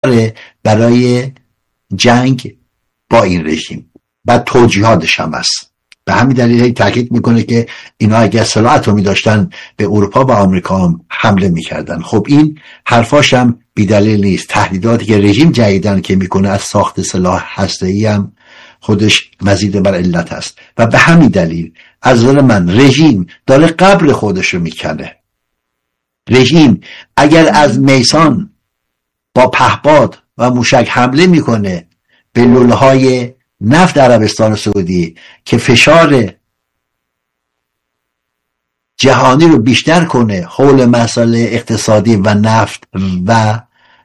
داره برای جنگ با این رژیم و توجیهاتش هم هست. به همین دلیل تاکید میکنه که اینا اگر سلاح اتمی داشتن به اروپا و آمریکا هم حمله میکردن. خب این حرفاش هم بی‌دلیل نیست. تهدیداتی که رژیم جدیدن که میکنه از ساخت سلاح هسته‌ای هم خودش مزید بر علت است و به همین دلیل از نظر من رژیم داره قبر خودش رو میکنه. رژیم اگر از میسان با پهپاد و موشک حمله میکنه به لوله‌های نفت عربستان سعودی که فشار جهانی رو بیشتر کنه حول مسائل اقتصادی و نفت و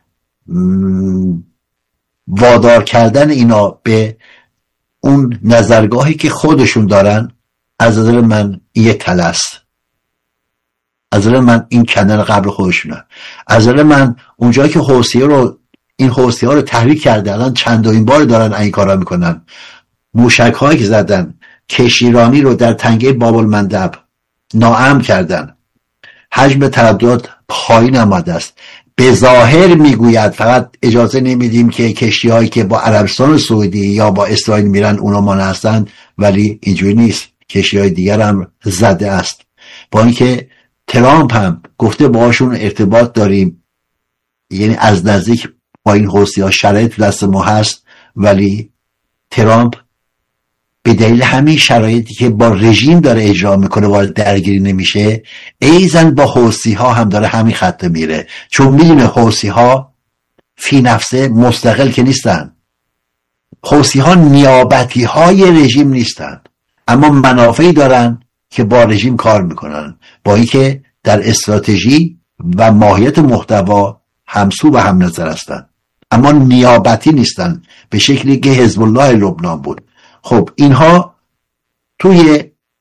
وادار کردن اینا به اون نظرگاهی که خودشون دارن، از نظر من این یک تله است. از نظر من این کنن قبل خودشونه. از نظر من اونجایی که این حوثی‌ها رو تحریک کرده الان چندمین بار دارن این کارا میکنن. موشک هایی که زدن کشتیرانی رو در تنگه باب المندب ناامن کردن. حجم ترددات پایین آمده است. به ظاهر میگوید فقط اجازه نمیدیم که کشتی هایی که با عربستان سعودی یا با اسرائیل میرن اونا مانع هستن، ولی اینجوری نیست. کشتی های دیگر هم زده است. با اینکه ترامپ هم گفته باهاشون ارتباط داریم، یعنی از نزدیک با این حوثی‌ها شرایط دست ما هست، ولی ترامپ به دلیل همین شرایطی که با رژیم داره اجرا میکنه وارد درگیری نمیشه، ایزن با حوثی‌ها هم داره همین خط میره، چون میدونه حوثی‌ها فی نفسه مستقل که نیستن. حوثی‌ها نیابتی های رژیم نیستن، اما منافعی دارن که با رژیم کار میکنن، با اینکه در استراتژی و ماهیت محتوا همسو و هم نظر هستن، اما نیابتی نیستن به شکلی که حزب الله لبنان بود. خب اینها توی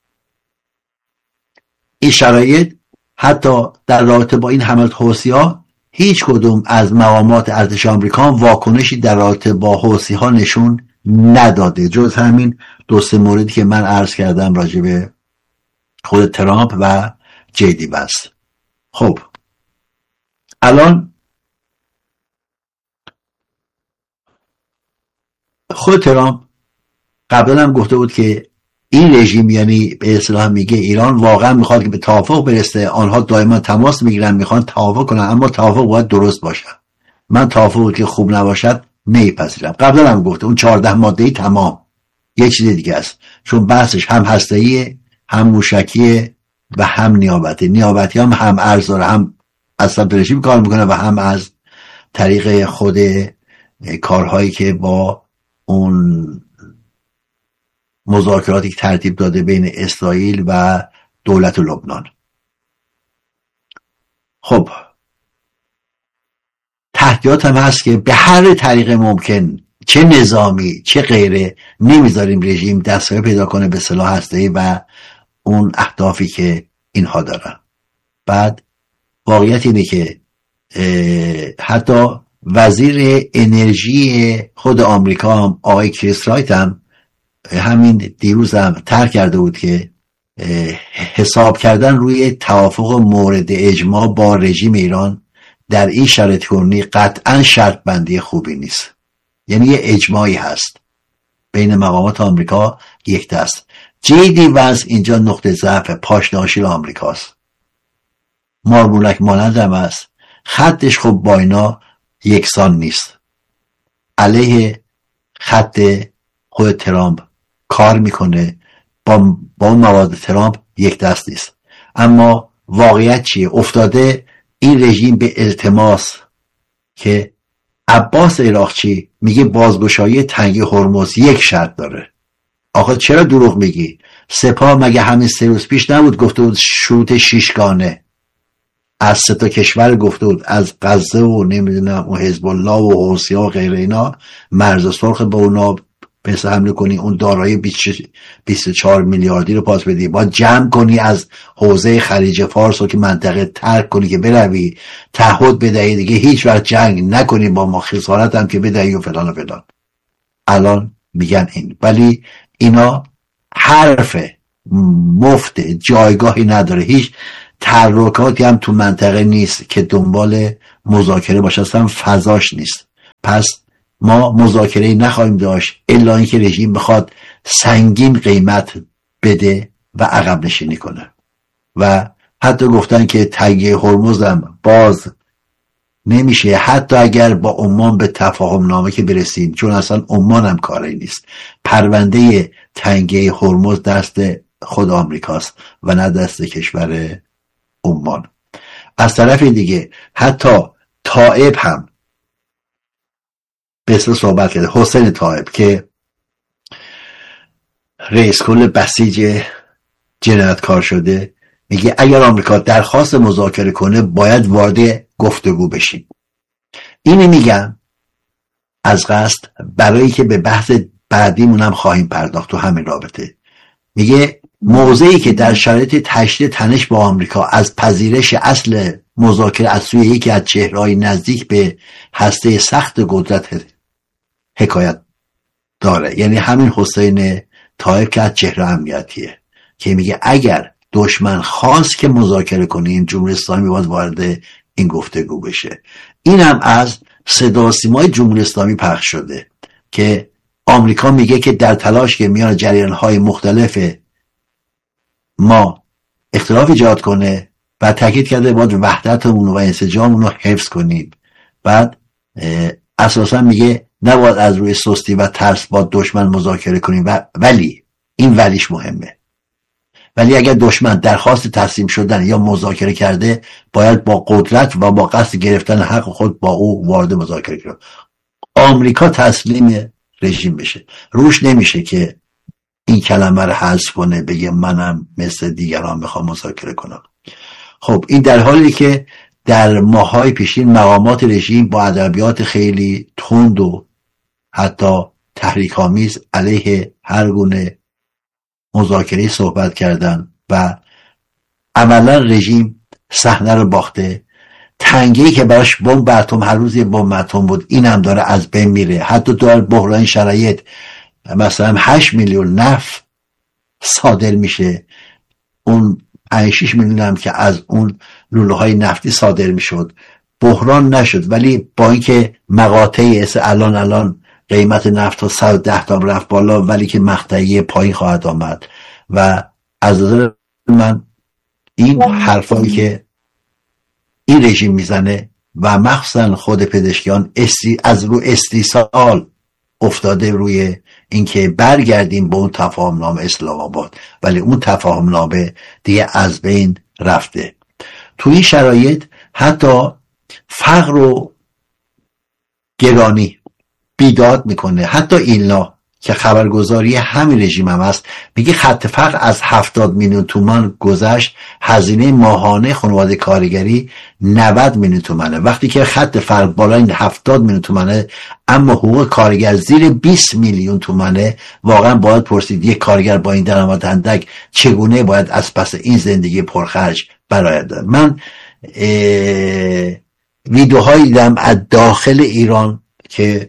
این شرایط حتی در رابطه با این حملات حوثی‌ها هیچ کدوم از مقامات ارتش آمریکا واکنشی در رابطه با حوثی‌ها نشون نداده، جز همین دو سه موردی که من عرض کردم راجع به خود ترامپ و جیدی بس. خب الان خود ترامپ قبلا هم گفته بود که این رژیم، یعنی به اصطلاح میگه ایران واقعا میخواد که به توافق برسه، آنها دائما تماس میگیرن میخوان توافق کنن، اما توافق باید درست باشه. من توافقی که خوب نباشد نمیپذیرم. قبلا هم گفته اون 14 ماده‌ای تمام یه چیز دیگه است، چون بحثش هم هسته‌ایه، هم موشکیه و هم نیابتی هم ارز داره، هم اصلا به رژیم کار میکنه و هم از طریق خود کارهایی که با اون مذاکراتی که ترتیب داده بین اسرائیل و دولت لبنان. خب تهدیدات هم هست که به هر طریق ممکن، چه نظامی چه غیره، نمیذاریم رژیم دسترسی پیدا کنه به سلاح هسته‌ای و اون اهدافی که اینها دارن. بعد واقعیت اینه که حتی وزیر انرژی خود آمریکا هم آقای کریس رایت هم همین دیروز هم طرح کرده بود که حساب کردن روی توافق مورد اجماع با رژیم ایران در این شرایط کنونی قطعا شرط بندی خوبی نیست. یعنی یه اجماعی هست بین مقامات آمریکا یک دست. جیدی وانس اینجا نقطه ضعف پاشناشیل آمریکاست، مارمولک مانند هم هست، خطش خب با اینا یکسان نیست، علیه خط خود ترامپ کار میکنه، با اون مواد ترامپ یک دست نیست. اما واقعیت چیه؟ افتاده این رژیم به التماس که عباس عراقچی میگه بازگشایی تنگه هرمز یک شرط داره. آخه چرا دروغ میگی؟ سپاه مگه همین 3 روز پیش نبود گفته بود شروط 6گانه از 3 تا کشور گفته بود، از غزه و نمیدونم اون حزب الله و حوثی‌ها و غیره، اینا مرز سرخ به اونا پس حمله کنی، اون دارایی 24 میلیاردی رو پاس بدی، باید جمع کنی از حوزه خلیج فارس رو که منطقه ترک کنی که بروی، تعهد بدهی دیگه هیچ وقت جنگ نکنی با ما، خسارت هم که بدهی و فلان و فلان. الان میگن این، ولی اینا حرف مفت، جایگاهی نداره، هیچ تحرکاتی هم تو منطقه نیست که دنبال مذاکره باشه، اصلا فضاش نیست. پس ما مذاکره نخواهیم داشت الا اینکه رژیم بخواد سنگین قیمت بده و عقب نشینی کنه. و حتی گفتن که تنگه هرمز هم باز نمیشه حتی اگر با عمان به تفاهم نامه که برسیم، چون اصلا عمان هم کاری نیست. پرونده تنگه هرمز دست خود آمریکاست و نه دست کشور عمان. از طرف دیگه حتی طائب هم به اصلا صحبت کرده، حسین طائب که رئیس کل بسیج جنایتکار شده، میگه اگر آمریکا درخواست مذاکره کنه باید وارد گفتگو بشیم. اینو میگم از قصد برای که به بحث بعدیمون هم خواهیم پرداخت تو همین رابطه. میگه موضعی که در شرایط تشدید تنش با آمریکا از پذیرش اصل مذاکره از سوی یکی از چهره‌های نزدیک به هسته سخت قدرت حکایت داره، یعنی همین حسین طائب که از چهره امنیتیه که میگه اگر دشمن خواست که مذاکره کنیم جمهوری اسلامی باید وارد این گفتگو بشه. این هم از صدا و سیمای جمهوری اسلامی پخش شده که آمریکا میگه که در تلاش که میان جریان‌های مختلف ما اختلاف ایجاد کنه و تاکید کرده باید وحدتمون و انسجاممون رو حفظ کنیم. بعد اساسا میگه نباید از روی سستی و ترس با دشمن مذاکره کنیم ولی این ولیش مهمه. ولی اگر دشمن درخواست تسلیم شدن یا مذاکره کرده باید با قدرت و با قصد گرفتن حق خود با او وارد مذاکره کنه. آمریکا تسلیم رژیم بشه، روش نمیشه که این کلمه رو حذف کنه بگه منم مثل دیگران میخوام مذاکره کنم. خب این در حالی که در ماهای پیشین مقامات رژیم با ادبیات خیلی تند و حتی تحریک‌آمیز علیه هر گونه مذاکره صحبت کردن و عملا رژیم صحنه رو باخته. تنگه‌ای که براش بمب اتم هر روز یه بمب اتم بود این هم داره از بین میره. حتی در بحران شرایط مثلا 8 میلیون نفت صادر میشه، اون 5-6 میلیون هم که از اون لوله های نفتی صادر میشد بحران نشد. ولی با اینکه مقاطعی الان قیمت نفت تا 110 تا رفت بالا ولی که مقطعی پایین خواهد آمد. و از نظر من این حرفایی که این رژیم میزنه و مخصوصا خود پزشکیان از رو استیصال افتاده روی اینکه برگردیم به اون تفاهم نامه اسلام آباد، ولی اون تفاهم نامه دیگه از بین رفته. تو این شرایط حتی فقر و گرانی بیداد میکنه. حتی اینا که خبرگزاری همین رژیم هم هست میگه خط فقر از 70 میلیون تومان گذشت، هزینه ماهانه خانواده کارگری 90 میلیون تومانه، وقتی که خط فقر بالای 70 میلیون تومانه اما حقوق کارگر زیر 20 میلیون تومانه. واقعا باید پرسید یک کارگر با این درآمد اندک چگونه باید از پس این زندگی پرخرج برآید. من ویدیوهایی دیدم از داخل ایران که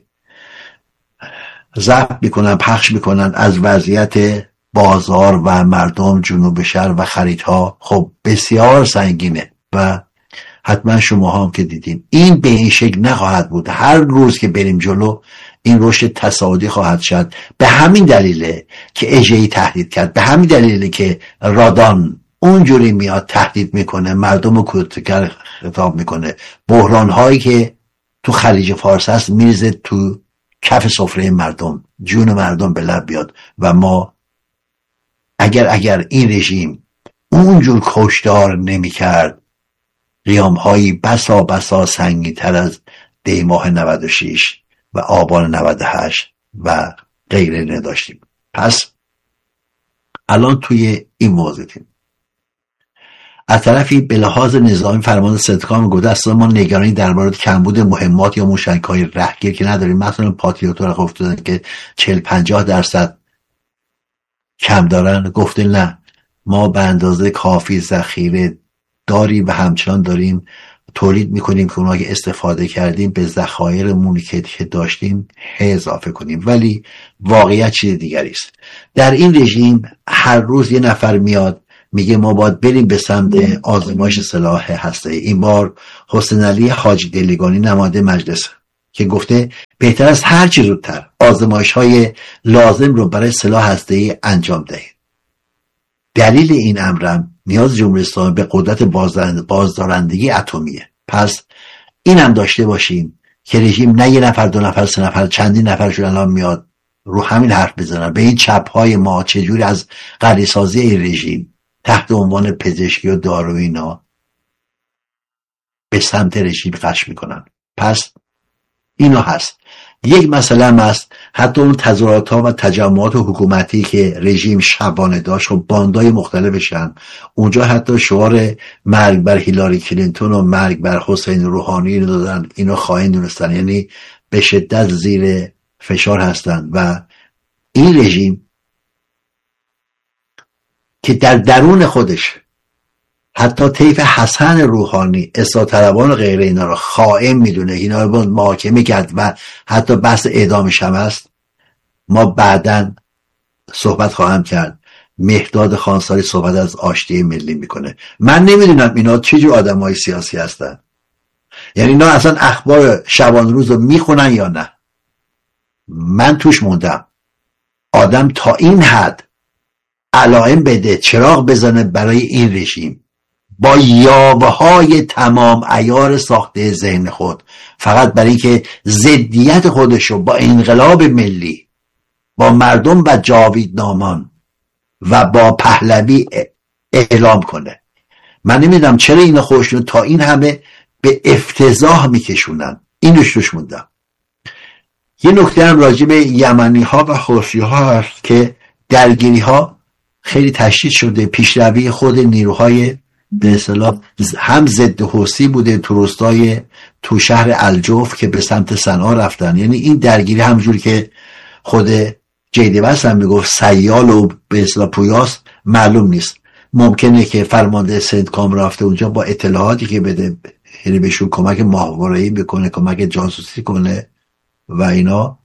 ضبط میکنن پخش میکنن از وضعیت بازار و مردم جنوب شهر و خریدها. خب بسیار سنگینه و حتما شما هم که دیدین این به این شکل نخواهد بود. هر روز که بریم جلو این رشد تصاعدی خواهد شد. به همین دلیله که اژه‌ای تهدید کرد، به همین دلیله که رادان اونجوری میاد تهدید میکنه، مردم رو کودتگر خطاب میکنه. بحران هایی که تو خلیج فارس هست میرزه تو کف سفره مردم، جون مردم به لب بیاد. و ما اگر این رژیم اونجور کشتار نمی کرد قیامهایی بسا سنگین‌تر از دی ماه 96 و آبان 98 و غیره نداشتیم. پس الان توی این موضوعیم. از طرفی به لحاظ نظامی فرمان صدقام گفته اصلا ما نگرانی درباره کمبود مهمات یا موشک‌های رهگیر که نداریم. مثلا پاتریوت‌ها رو گفتن که 40-50% کم دارن، گفته نه ما به اندازه کافی ذخیره داریم و همچنان داریم تولید میکنیم که اونها که استفاده کردیم به ذخایرمون که داشتیم اضافه کنیم. ولی واقعیت چیز دیگری است. در این رژیم هر روز یه نفر میاد میگه ما باید بریم به سمت آزمایش سلاح هسته‌ای. این بار حسین علی حاجی دلیگانی نماینده مجلس که گفته بهتر است هر چه زودتر آزمایش‌های لازم رو برای سلاح هسته‌ای انجام دهید. دلیل این امرم نیاز جمهوری اسلامی به قدرت بازدارندگی اتمیه. پس این هم داشته باشیم که رژیم نه یه نفر، دو نفر، سه نفر، چندین نفرشون الان میاد رو همین حرف بزنن به این چپ‌های ما چجوری از غریسازی این رژیم تحت عنوان پزشکی و دارو اینا به سمت رژیم خش میکنن. پس اینا هست. یک مسئله هم هست، حتی اون تظاهرات ها و تجمعات حکومتی که رژیم شبانه داشت و باندای مختلفشن، اونجا حتی شعار مرگ بر هیلاری کلینتون و مرگ بر حسین روحانی رو دادن. اینو خائن دونستن، یعنی به شدت زیر فشار هستن. و این رژیم که در درون خودش حتی طیف حسن روحانی، اصلاح طلبان و غیره اینا رو خائن میدونه، اینا رو محاکمه کرد و حتی بحث اعدامش هم هست. ما بعداً صحبت خواهم کرد. مهداد خانساری صحبت از آشتی ملی میکنه. من نمیدونم اینا چه جور آدمای سیاسی هستن، یعنی اینا اصلا اخبار شبان روز رو میخونن یا نه. من توش موندم. آدم تا این حد علائم بده، چراغ بزنه برای این رژیم با یابه‌های تمام عیار ساخته ذهن خود، فقط برای اینکه ضدیت خودشو با انقلاب ملی، با مردم و جاویدنامان و با پهلوی اعلام کنه. من نمیدونم چرا اینا خودشون تا این همه به افتضاح میکشونن. اینوش توش موندم. یه نکته هم راجع به یمنی ها و حوثی ها هست که درگیری ها خیلی تشدید شده. پیشروی خود نیروهای به اصطلاح هم ضد حوثی بوده تو روستای تو شهر الجوف که به سمت صنعا رفتن. یعنی این درگیری همجور که خود جیدوس هم میگفت سیال و به اصطلاح پویاست، معلوم نیست. ممکنه که فرمانده سندکام رفته اونجا با اطلاعاتی که بده، یعنی بهشون کمک ماهواره‌ای بکنه، کمک جاسوسی کنه و اینا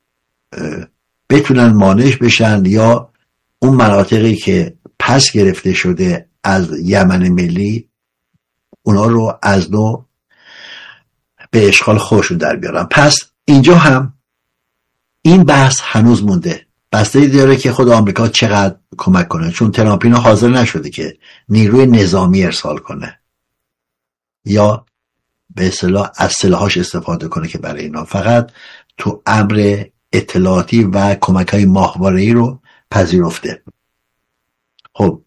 بتونن مانع بشن، یا اون مناطقی که پس گرفته شده از یمن ملی اونا رو از نو به اشغال خودشون در بیارن. پس اینجا هم این بحث هنوز مونده. بسته داره که خود آمریکا چقدر کمک کنه، چون ترامپ اینا حاضر نشده که نیروی نظامی ارسال کنه یا به اصطلاح از سلاحاش استفاده کنه که برای اینا فقط تو امر اطلاعاتی و کمک‌های ماهواره‌ای رو پذیرفته. خب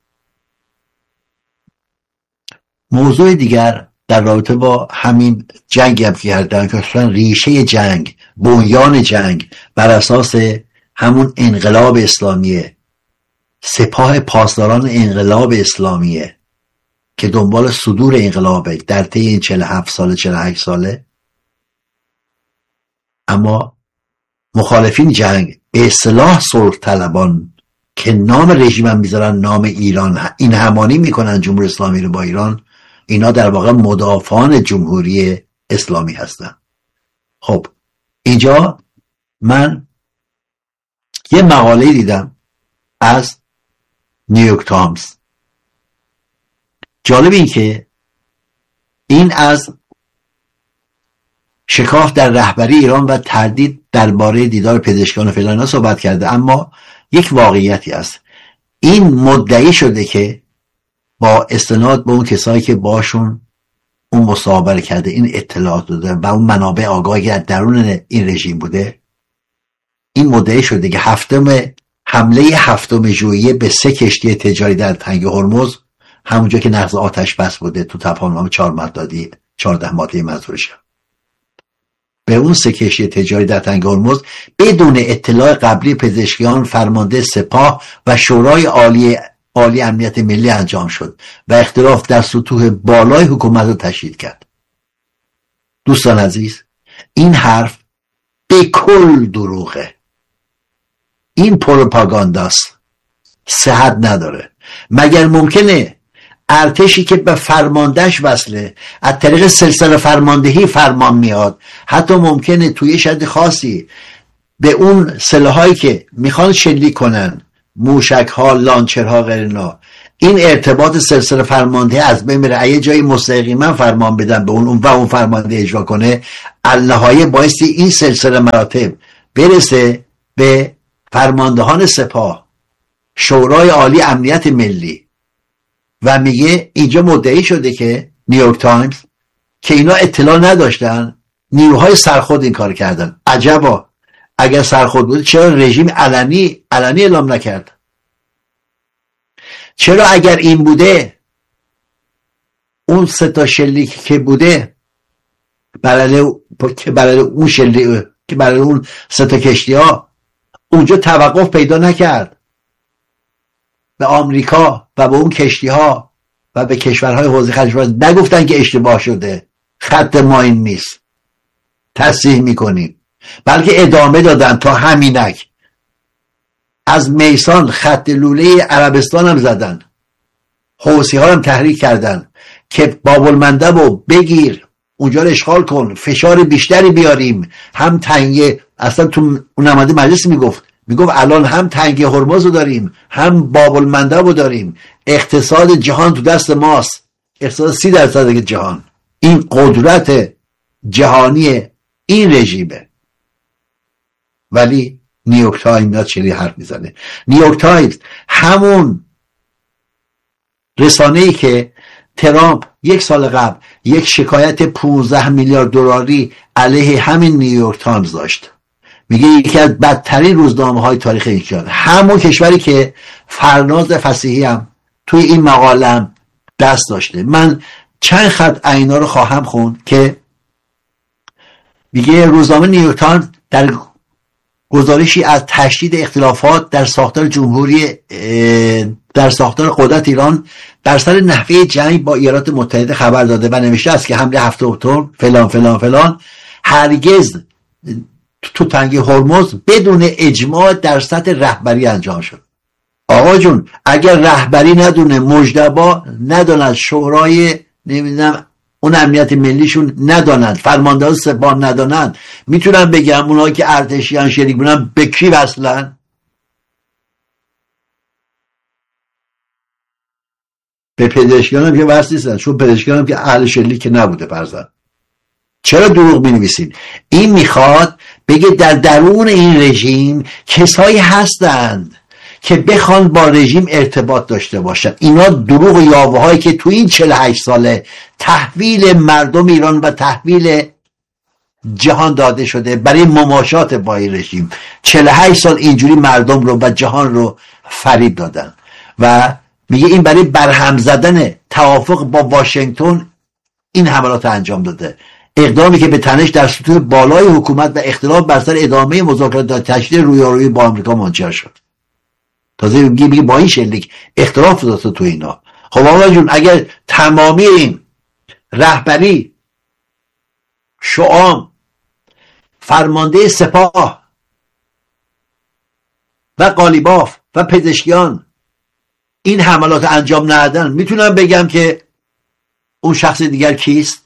موضوع دیگر در رابطه با همین جنگ هم کردن که اصلا ریشه جنگ، بنیان جنگ بر اساس همون انقلاب اسلامیه، سپاه پاسداران انقلاب اسلامیه که دنبال صدور انقلابه در طی این 47 ساله 48 ساله. اما مخالفین جنگ به اصطلاح صلح طلبان که نام رژیم هم میذارن نام ایران، این همانی میکنن جمهوری اسلامی رو با ایران، اینا در واقع مدافعان جمهوری اسلامی هستن. خب اینجا من یه مقاله دیدم از نیویورک تایمز. جالب این که این از شکاف در رهبری ایران و تردید درباره دیدار پزشکان و فلان صحبت کرده، اما یک واقعیتی است. این مدعی شده که با استناد به اون کسایی که باشون اون مصاحبه کرده، این اطلاعات داده و اون منابع آگاهی در درون این رژیم بوده، این مدعی شده که حمله 7 ژوئیه به 3 کشتی تجاری در تنگ هرمز، همونجا که نقض آتش بس بوده تو تفاهم 14 ماده منظورشه، به اون 3 کشتی تجاری در تنگ هرمز بدون اطلاع قبلی پزشکیان، فرمانده سپاه و شورای عالی امنیت ملی انجام شد و اختلاف در سطوح بالای حکومت رو تشدید کرد. دوستان عزیز، این حرف به کل دروغه. این پروپاگانداست، صحت نداره. مگر ممکنه ارتشی که به فرماندهش وصله از طریق سلسله فرماندهی فرمان میاد، حتی ممکنه توی شد خاصی به اون سلاحایی که میخوان شلیک کنن، موشک ها، لانچر ها، غیرنا، این ارتباط سلسله فرمانده از بین میره. اگه جایی مستقیما فرمان بدن به اون و اون فرمانده اجرا کنه، النهایه بایستی این سلسله مراتب برسه به فرماندهان سپاه، شورای عالی امنیت ملی، و میگه اینجا مدعی شده که نیویورک تایمز که اینا اطلاع نداشتن، نیروهای سرخود این کار کردن. عجبا، اگر سرخود بود چرا رژیم علنی اعلام نکرد؟ چرا اگر این بوده، اون 3 شلیک که بوده برای اون شلیک که برای اون 3 کشتی ها اونجا توقف پیدا نکرد، به آمریکا و به اون کشتی ها و به کشورهای حوزه خلیج فارس نگفتن که اشتباه شده، خط ما این نیست، تصحیح میکنیم، بلکه ادامه دادن تا همینک. از میسان خط لوله عربستان هم زدن، حوثی ها هم تحریک کردن که باب المندب رو بگیر، اونجا رو اشغال کن، فشار بیشتری بیاریم. هم تنگه، اصلا تو اون نماینده مجلس میگفت الان هم تنگه هرمز رو داریم، هم باب المندب رو داریم، اقتصاد جهان تو دست ماست، اقتصاد 30% جهان. این قدرت جهانی این رژیمه. ولی نیویورک تایمز میاد چلی حرف میزنه. نیویورک تایمز همون رسانه‌ای که ترامپ 1 سال قبل یک شکایت 15 میلیارد دلاری علیه همین نیویورک تایمز داشت، میگه یکی از بدترین روزنامه‌های تاریخ این کشور، همون کشوری که فرناز فصیحی هم توی این مقاله دست داشته. من چند خط اینا رو خواهم خوند که میگه روزنامه نیویورک تایمز در گزارشی از تشدید اختلافات در ساختار در ساختار قدرت ایران در سر نحوه جنگ با ایالات متحده خبر داده و نوشته است که حمله 7 اکتبر فلان فلان فلان هرگز تو تنگه هرمز بدون اجماع در سطح رهبری انجام شد. آقا جون، اگر رهبری ندونه، مجتبی نداند، شورای نمیدونم اون امنیت ملیشون ندانند، فرماندهان سپاه ندانند، میتونم بگم اونایی که ارتشیان شریک بودن به کی وصلن؟ به پزشکیان هم که وصل نیستن، چون پزشکیان هم که اهل شلیک نبوده فرزن. چرا دروغ می‌نویسین؟ این میخواد بگه در درون این رژیم کسایی هستند که بخوان با رژیم ارتباط داشته باشن. اینا دروغ و یاوه‌هایی که تو این 48 ساله تحویل مردم ایران و تحویل جهان داده شده برای مماشات با این رژیم. 48 سال اینجوری مردم رو و جهان رو فریب دادن و میگه این برای برهم زدن توافق با واشنگتن این حملات انجام داده. اقدامی که به تنش در سطوح بالای حکومت و اختلاف بر سر ادامه مذاکرات تا تشدید رویارویی با آمریکا منجر شد. تازه میگه با این شلیک اختلاف داده تو اینا. خب آقا جون، اگر تمامی این رهبری، شعام، فرمانده سپاه و قالیباف و پزشکیان این حملات انجام ندادن، میتونم بگم که اون شخص دیگر کیست؟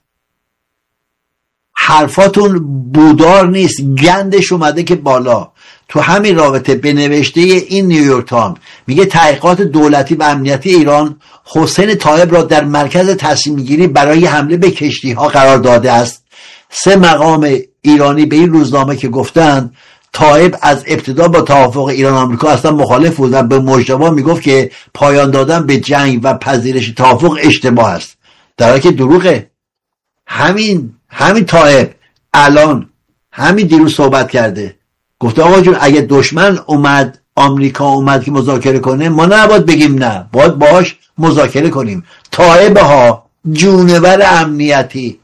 حرفاتون بودار نیست، گندش اومده که بالا. تو همین رابطه به نوشته این نیویورک تایمز میگه تحقیقات دولتی و امنیتی ایران حسین طایب را در مرکز تصمیم گیری برای حمله به کشتی ها قرار داده است. 3 مقام ایرانی به این روزنامه که گفتن طایب از ابتدا با توافق ایران آمریکا اصلا مخالف بود و به مجتبی میگفت که پایان دادن به جنگ و پذیرش توافق اشتباه است، در حالی که دروغه. همین طایب الان همین دیروز صحبت کرده، گفته آقا جون اگه دشمن اومد، آمریکا اومد که مذاکره کنه، ما نباید بگیم نه، باید باهاش مذاکره کنیم. طایب ها جونور امنیتی،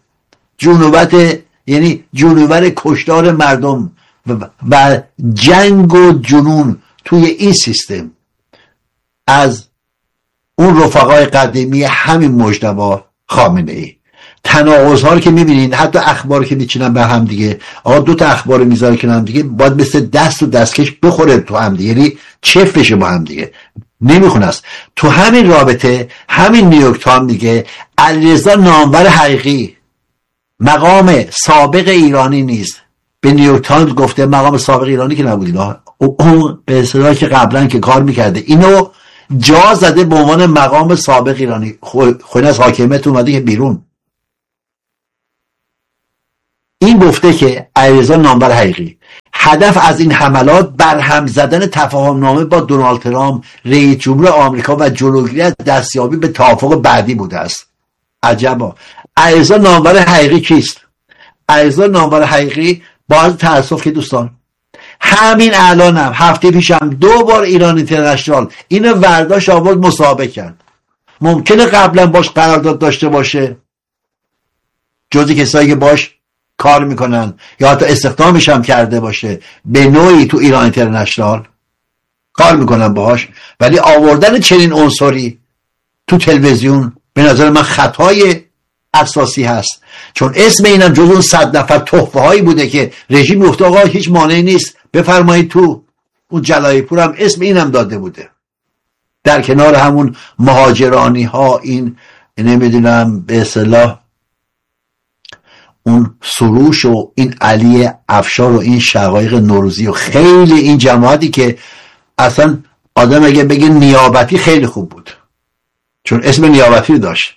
یعنی جونور کشتار مردم و جنگ و جنون توی این سیستم از اون رفقای قدیمی همین مجتبی خامنه ای. تناقض‌ها رو که می‌بینین، حتی اخبار که میچینن به هم دیگه، آقا 2 تا اخبار میذاره که هم دیگه باید مثل دست و دستکش بخوره تو هم دیگه، یعنی چف بشه با هم دیگه، نمیخونه است. تو همین رابطه همین نیویورک تایمز میگه علیرضا نامور حقیقی، مقام سابق ایرانی نیست. به نیویورک تایمز گفته مقام سابق ایرانی که نبود، اون به اصطلاح که قبلا که کار میکرده، اینو جا زده به عنوان مقام سابق ایرانی، خود از حاکمیت اومده که بیرون. این گفته که علیرضا نامور حقیقی هدف از این حملات برهم زدن تفاهم نامه با دونالد ترامپ رئیس جمهور آمریکا و جلوگیری از دستیابی به توافق بعدی بوده است. عجبا. علیرضا نامور حقیقی کیست؟ علیرضا نامور حقیقی با تاسف که دوستان همین الانم هفته پیشم 2 بار ایران اینترنشنال اینو ورداش آورد مسابقه کرد. ممکنه قبلا باش قرارداد داشته باشه، جزی کسایی که باش کار میکنن یا حتی استخدامش هم کرده باشه به نوعی تو ایران اینترنشنال کار میکنن باهاش، ولی آوردن چنین عنصری تو تلویزیون به نظر من خطای اساسی هست، چون اسم اینم جز اون 100 نفر تحفه هایی بوده که رژیم گفته آقا هیچ مانعی نیست بفرمایید تو. اون جلایی پور هم اسم اینم داده بوده، در کنار همون مهاجرانی ها، این نمیدونم به اصطلاح اون سروش و این علی افشار و این شقایق نوروزی و خیلی این جماعتی که اصلا آدم اگه بگه نیابتی خیلی خوب بود چون اسم نیابتی داشت،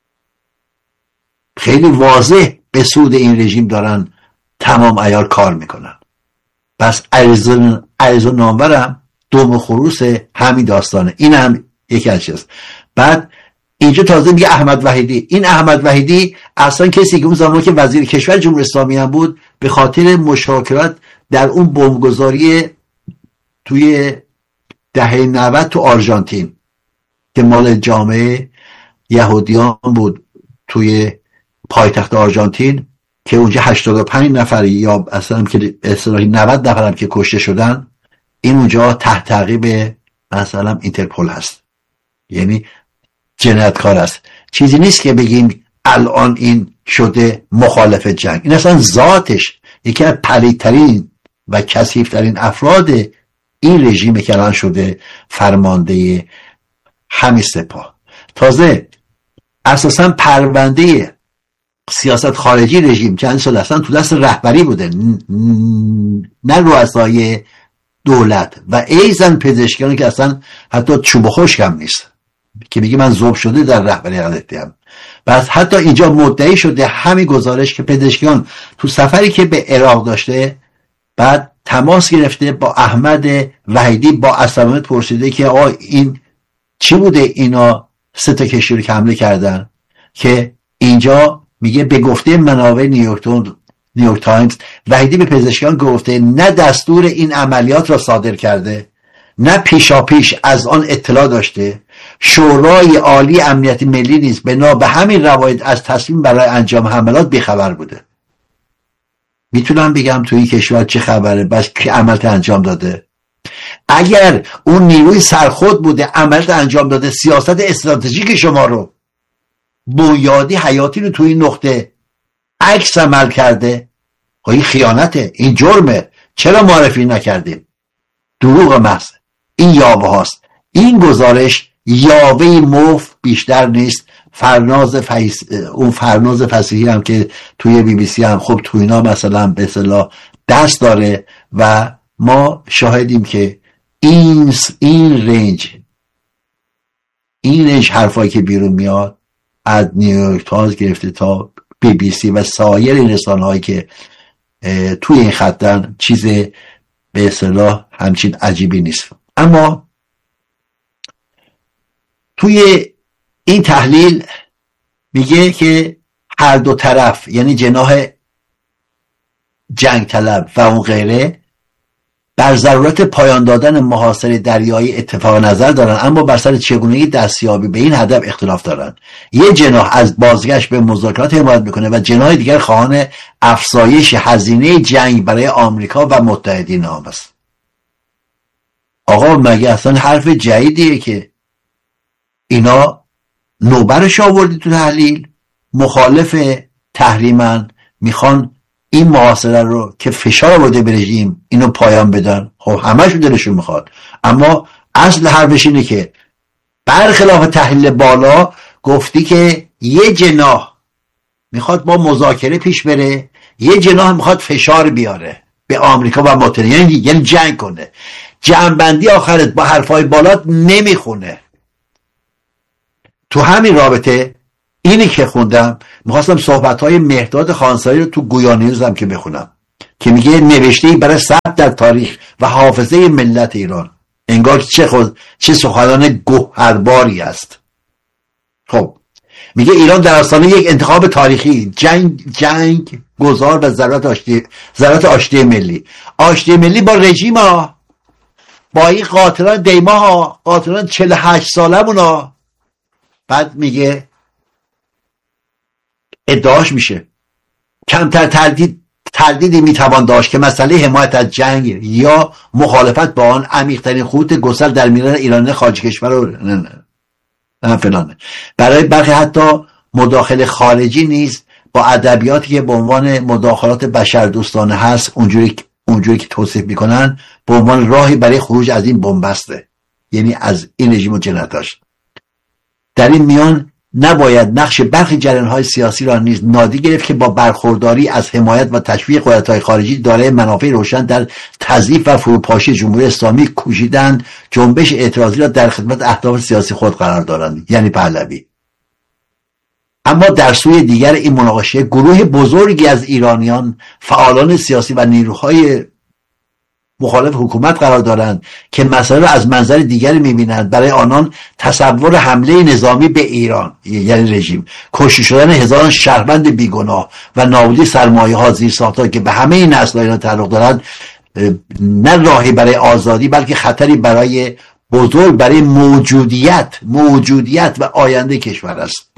خیلی واضح به سود این رژیم دارن تمام عیار کار میکنن. پس علیرضا نامورم دوم خروس همین داستانه. این هم یکی از چیز. بعد اینجا تازه میگه احمد وحیدی. این احمد وحیدی اصلا کسی که اون زمان که وزیر کشور جمهوری اسلامی هم بود به خاطر مشارکت در اون بمبگذاری توی دهه 90 تو آرژانتین که مال جامعه یهودیان بود توی پایتخت آرژانتین که اونجا 85 نفر یا اصلا که اصطلاحی 90 نفر هم که کشته شدن، این اونجا تحت تعقیب مثلا اینترپل هست، یعنی جنایتکار است. چیزی نیست که بگیم الان این شده مخالف جنگ. این اصلا ذاتش یکی از پلیدترین و کثیف‌ترین افراد این رژیم که الان شده فرمانده همین سپاه. تازه اساسا پرونده سیاست خارجی رژیم چند سال اصلا تو دست رهبری بوده، نه رؤسای دولت و ایزن پزشکیانی که اصلا حتی چوب خشک هم نیست که میگه من ذوب شده در رهبری قرار. بس حتی اینجا مدعی شده همین گزارش که پزشکیان تو سفری که به عراق داشته بعد تماس گرفته با احمد وحیدی با عصبانیت پرسیده که آقا این چی بوده اینا 3 تا کشتی که حمله کردن، که اینجا میگه به گفته منابع نیویورک تایمز وحیدی به پزشکیان گفته نه دستور این عملیات را صادر کرده نه پیشاپیش از آن اطلاع داشته، شورای عالی امنیت ملی نیز بنا به همین روایت از تصمیم برای انجام حملات بیخبر بوده. میتونم بگم توی این کشور چه خبره بس که عملیات انجام داده؟ اگر اون نیروی سرخود بوده عملیات انجام داده، سیاست استراتژیک شما رو بنیادی حیاتی رو توی این نقطه عکس عمل کرده، این خیانته، این جرمه، چرا معرفی نکردیم؟ دروغ محض. این یاوه هاست. این گزارش یاوه مف بیشتر نیست. اون فرناز فصیحی هم که توی بی بی سی هم خب توی اینا مثلا به اصطلاح دست داره و ما شاهدیم که این رنج حرفایی که بیرون میاد از نیویورک تایمز گرفته تا بی بی سی و سایر این رسانه‌هایی که توی این خطن چیز به اصطلاح همچین عجیبی نیست. اما توی این تحلیل میگه که هر دو طرف یعنی جناح جنگ طلب و اون غیره بر ضرورت پایان دادن محاصره دریایی اتفاق نظر دارن، اما بر سر چگونگی دستیابی به این هدف اختلاف دارن. یه جناح از بازگشت به مذاکرات حمایت میکنه و جناح دیگر خواهان افزایش هزینه جنگ برای آمریکا و متحدین آن است. آقا مگه اصلا حرف جدیدیه که اینا نوبرش آوردی تو تحلیل؟ مخالف تحریمن، میخوان این محاصره رو که فشار آورده به رژیم اینو پایان بدن. خب همه‌شو دلشون میخواد، اما اصل حرفش اینه که برخلاف تحلیل بالا گفتی که یه جناح میخواد با مذاکره پیش بره، یه جناح میخواد فشار بیاره به آمریکا و متحدین، یعنی جنگ کنه. جمع‌بندی آخرت با حرفای بالات نمیخونه. تو همین رابطه اینی که خوندم، میخواستم صحبت‌های مهرداد خانساری رو تو گویا نیوزم که بخونم که میگه نوشته‌ای برای ثبت در تاریخ و حافظه ملت ایران. انگار چه سخنان گوهرباری است. خب میگه ایران در آستانه یک انتخاب تاریخی، جنگ گذار و ضرورت آشتی ملی. آشتی ملی با رژیم ها، با این قاتلان دیما ها، قاتلان 48 سالمون ها. بعد میگه ادعاش میشه کمتر تردیدی میتوان داشت که مسئله حمایت از جنگ یا مخالفت با آن عمیق‌ترین خطوط گسل در میان ایران خارج کشور نه فلانه. برای برخی حتی مداخله خارجی نیز با ادبیاتی که به عنوان مداخلات بشردوستانه هست، اونجوری که توصیف میکنن، به عنوان راهی برای خروج از این بنبسته، یعنی از این رژیم و جنایتاش. در این میان نباید نقش برخی جریان‌های سیاسی را نیز نادیده گرفت که با برخورداری از حمایت و تشویق قدرت‌های خارجی دارای منافع روشن در تضعیف و فروپاشی جمهوری اسلامی کوشیدند جنبش اعتراضی را در خدمت اهداف سیاسی خود قرار دارند، یعنی پهلوی. اما در سوی دیگر این مناقشه گروه بزرگی از ایرانیان، فعالان سیاسی و نیروهای مخالف حکومت قرار دارند که مسائل را از منظر دیگری می‌بینند. برای آنان تصور حمله نظامی به ایران، یعنی رژیم، کشته شدن هزاران شهروند بیگناه و نابودی سرمایه‌ها زیرساخت‌ها که به همه این نسل‌ها اینا تعلق دارند، نه راهی برای آزادی بلکه خطری برای بزرگ برای موجودیت و آینده کشور است.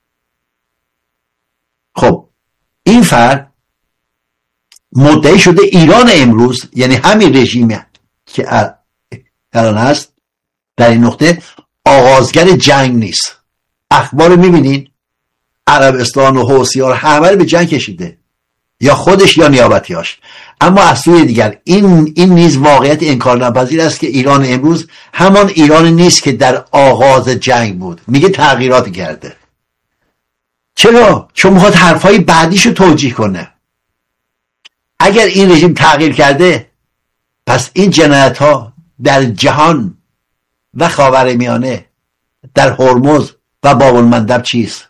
خب این فرد مدعی شده ایران امروز، یعنی همین رژیمی که الان هست، در این نقطه آغازگر جنگ نیست. اخبار میبینین عربستان و حوثی‌ها همه رو به جنگ کشیده، یا خودش یا نیابتیاش. اما از سوی دیگر این نیز واقعیت انکارناپذیر است که ایران امروز همان ایران نیست که در آغاز جنگ بود. میگه تغییراتی کرده. چرا؟ چون میخواد حرفای بعدیشو توجیه کنه. اگر این رژیم تغییر کرده، پس این جنایت ها در جهان و خاورمیانه، در هرمز و باب المندب چیست؟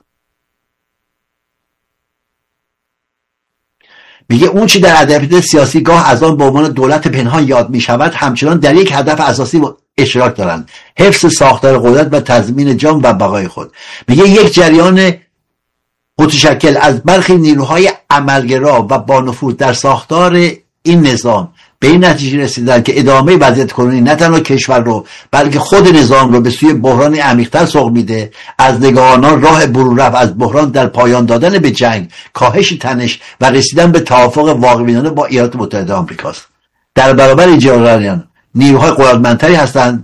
میگه اون چی در ادبیات سیاسی گاه از آن به عنوان دولت پنهان یاد میشود، همچنان در یک هدف اساسی اشتراک دارند: حفظ ساختار قدرت و تضمین جان و بقای خود. میگه یک جریان متشکل از برخی نیروهای عملگرا و با نفوذ در ساختار این نظام به این نتیجه رسیدن که ادامه وضعیت کنونی نه تنها کشور رو بلکه خود نظام رو به سوی بحران عمیق‌تر سوق میده. از نگاه آنان راه برون رفت از بحران در پایان دادن به جنگ، کاهش تنش و رسیدن به توافق واقع‌بینانه با ایالات متحده آمریکاست. در برابر این جریان نیروهای قدرتمندتری هستند.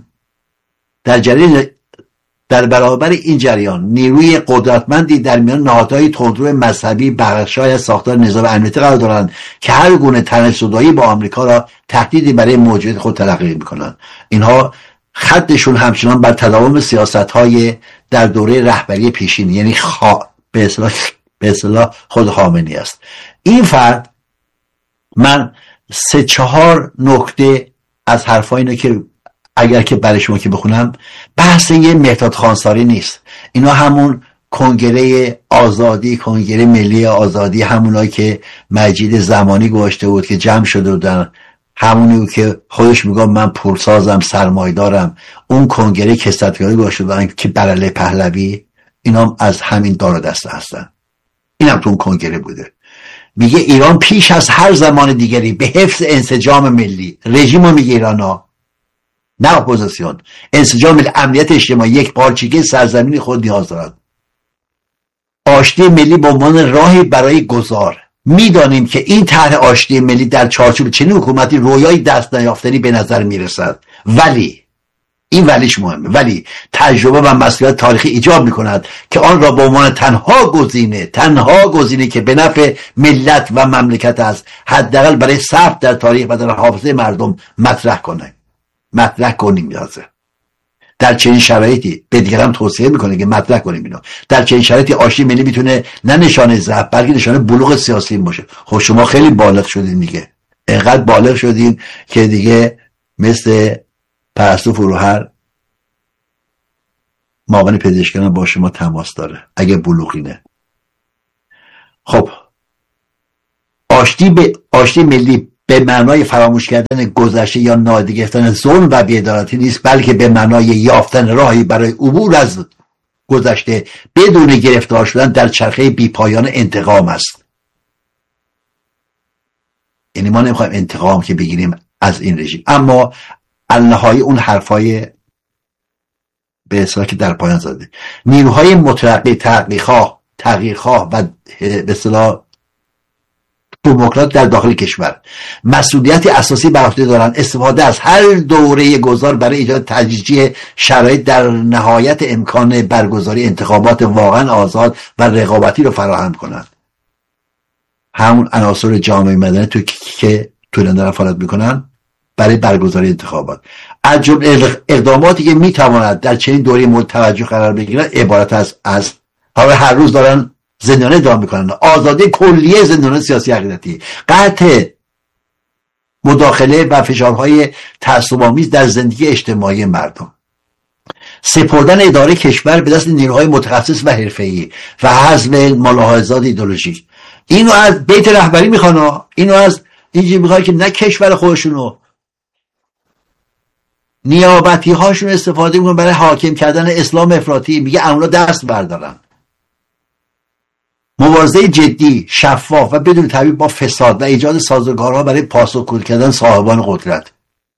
در برابر این جریان نیروی قدرتمندی در میان نهادهای تندرو مذهبی بخش‌های از ساختار نظام امنیتی قرار دارند که هر گونه تنش‌زدایی با آمریکا را تهدیدی برای موجودیت خود تلقی می‌کنند. اینها خطشون همچنان بر تداوم سیاست‌های در دوره رهبری پیشین، یعنی به اصطلاح خود خامنه‌ای است. این فرد، من 3-4 نکته از حرفای اینو که اگر که برای شما که بخونم، بحث یه مهرداد خانساری نیست. اینا همون کنگره آزادی، کنگره ملی آزادی، همونایی که مجید زمانی گذاشته بود که جمع شده بودن، همونی که خودش میگه من پولسازم، سرمایدارم، اون کنگره کثرت‌گرایی گذاشته بودن که بر علیه پهلوی، اینا هم از همین دار و دسته هستن. این هم تو اون کنگره بوده. میگه ایران پیش از هر زمان دیگری به حفظ انسجام ملی، رژیم میگه ایرانا، نه اپوزیسیون، انسجام امنیت اجتماعی، یک پارچگی سرزمین خود نیاز دارد. آشتی ملی به عنوان راهی برای گذار. میدانیم که این طرح آشتی ملی در چارچوب چنین حکومتی رویای دست نیافتنی به نظر میرسد، ولی این ولیش مهمه، ولی تجربه و مسئولیت تاریخی ایجاب میکند که آن را به عنوان تنها گزینه که به نفع ملت و مملکت است، حداقل برای ثبت در تاریخ و در حافظه مردم مطرح کنیم نیازه. در چنین شرایطی به دیگران توصیه میکنه که مطرح کنیم اینو. در چنین شرایطی آشتی ملی میتونه نه نشانه ضعف بلکه نشانه بلوغ سیاسی باشه. خب شما خیلی بالغ شدین دیگه، اینقدر بالغ شدین که دیگه مثل پرستو فروهر معاون پزشکان با شما تماس داره اگه بلوغینه. خب آشتی ملی به معنای فراموش کردن گذشته یا نادیده گرفتن ظلم و بی‌عدالتی نیست، بلکه به معنای یافتن راهی برای عبور از گذشته بدون گرفتار شدن در چرخه بی‌پایان انتقام است. یعنی ما نمیخوایم انتقام که بگیریم از این رژیم، اما النهایی اون حرفای به اصطلاح که در پایان زده، نیروهای مترقی تغییرخواه و به اصطلاح دموکرات در داخل کشور مسئولیتی اساسی بر عهده دارند استفاده از هر دوره گذار برای ایجاد تشجیع شرایط در نهایت امکان برگزاری انتخابات واقعا آزاد و رقابتی رو فراهم کنند. همون عناصر جامعه مدنی که تو ایران دارن فعالیت میکنن برای برگزاری انتخابات، از جمله اقداماتی که میتواند در چنین دوره مورد توجه قرار بگیرد عبارت از هر روز دارن زندانه ادام میکنن، آزادی کلیه زندانیان سیاسی عقیدتی، قطع مداخله و فشارهای تعصب‌آمیز در زندگی اجتماعی مردم، سپردن اداره کشور به دست نیروهای متخصص و حرفه‌ای و حذف ملاحظات ایدئولوژیک. اینو از بیت رهبری میخوان، اینو از اینجوری میخوان که نه کشور خودشونو، نیابتی هاشون استفاده میکنن برای حاکم کردن اسلام افراطی. میگه اونا دست بردارن. مبارزه جدی، شفاف و بدون تبعیض با فساد و ایجاد سازوکارها برای پاسخگویی کردن صاحبان قدرت.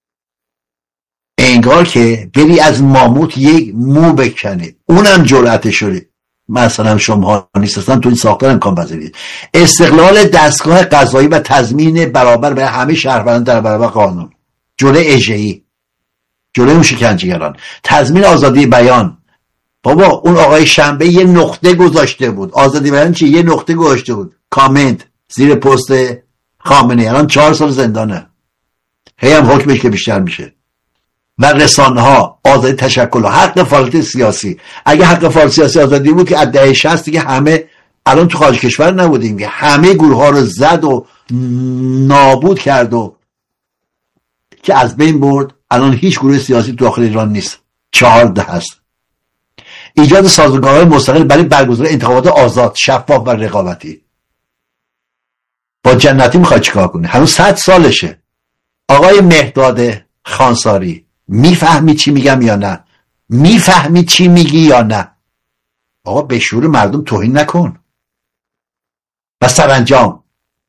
انگار که بری از ماموت یک مو بکنی، اونم جرأتشونه. مثلا شما نیستن تو این ساختار امکان پذیری. استقلال دستگاه قضایی و تضمین برابر برای همه شهروندان در برابر قانون، جلوی اژه‌ای، جلوی اون شکنجهگران، تضمین آزادی بیان. بابا اون آقای شنبه یه نقطه گذاشته بود. آزادی بیان چی؟ یه نقطه گذاشته بود، کامنت زیر پست خامنه‌ای. الان 4 سال زندانه، هی هم حکمش که بیشتر میشه. و رسانه ها، آزادی تشکل، حق فعالیت سیاسی. اگه حق فعالیت سیاسی آزادی بود که از دهه 60 دیگه همه الان تو خارج کشور نبودیم که همه گروه ها رو زد و نابود کرد و که از بین برد. الان هیچ گروه سیاسی تو داخل ایران نیست، 14 هست. ایجاد سازوکارهای مستقل برای برگزاری انتخابات آزاد، شفاف و رقابتی. با جنتی میخواد چیکار کنه؟ هنوز 100 سالشه. آقای مهداد خانساری، میفهمی چی میگم یا نه؟ میفهمی چی میگی یا نه؟ آقا به شعور مردم توهین نکن. و سرانجام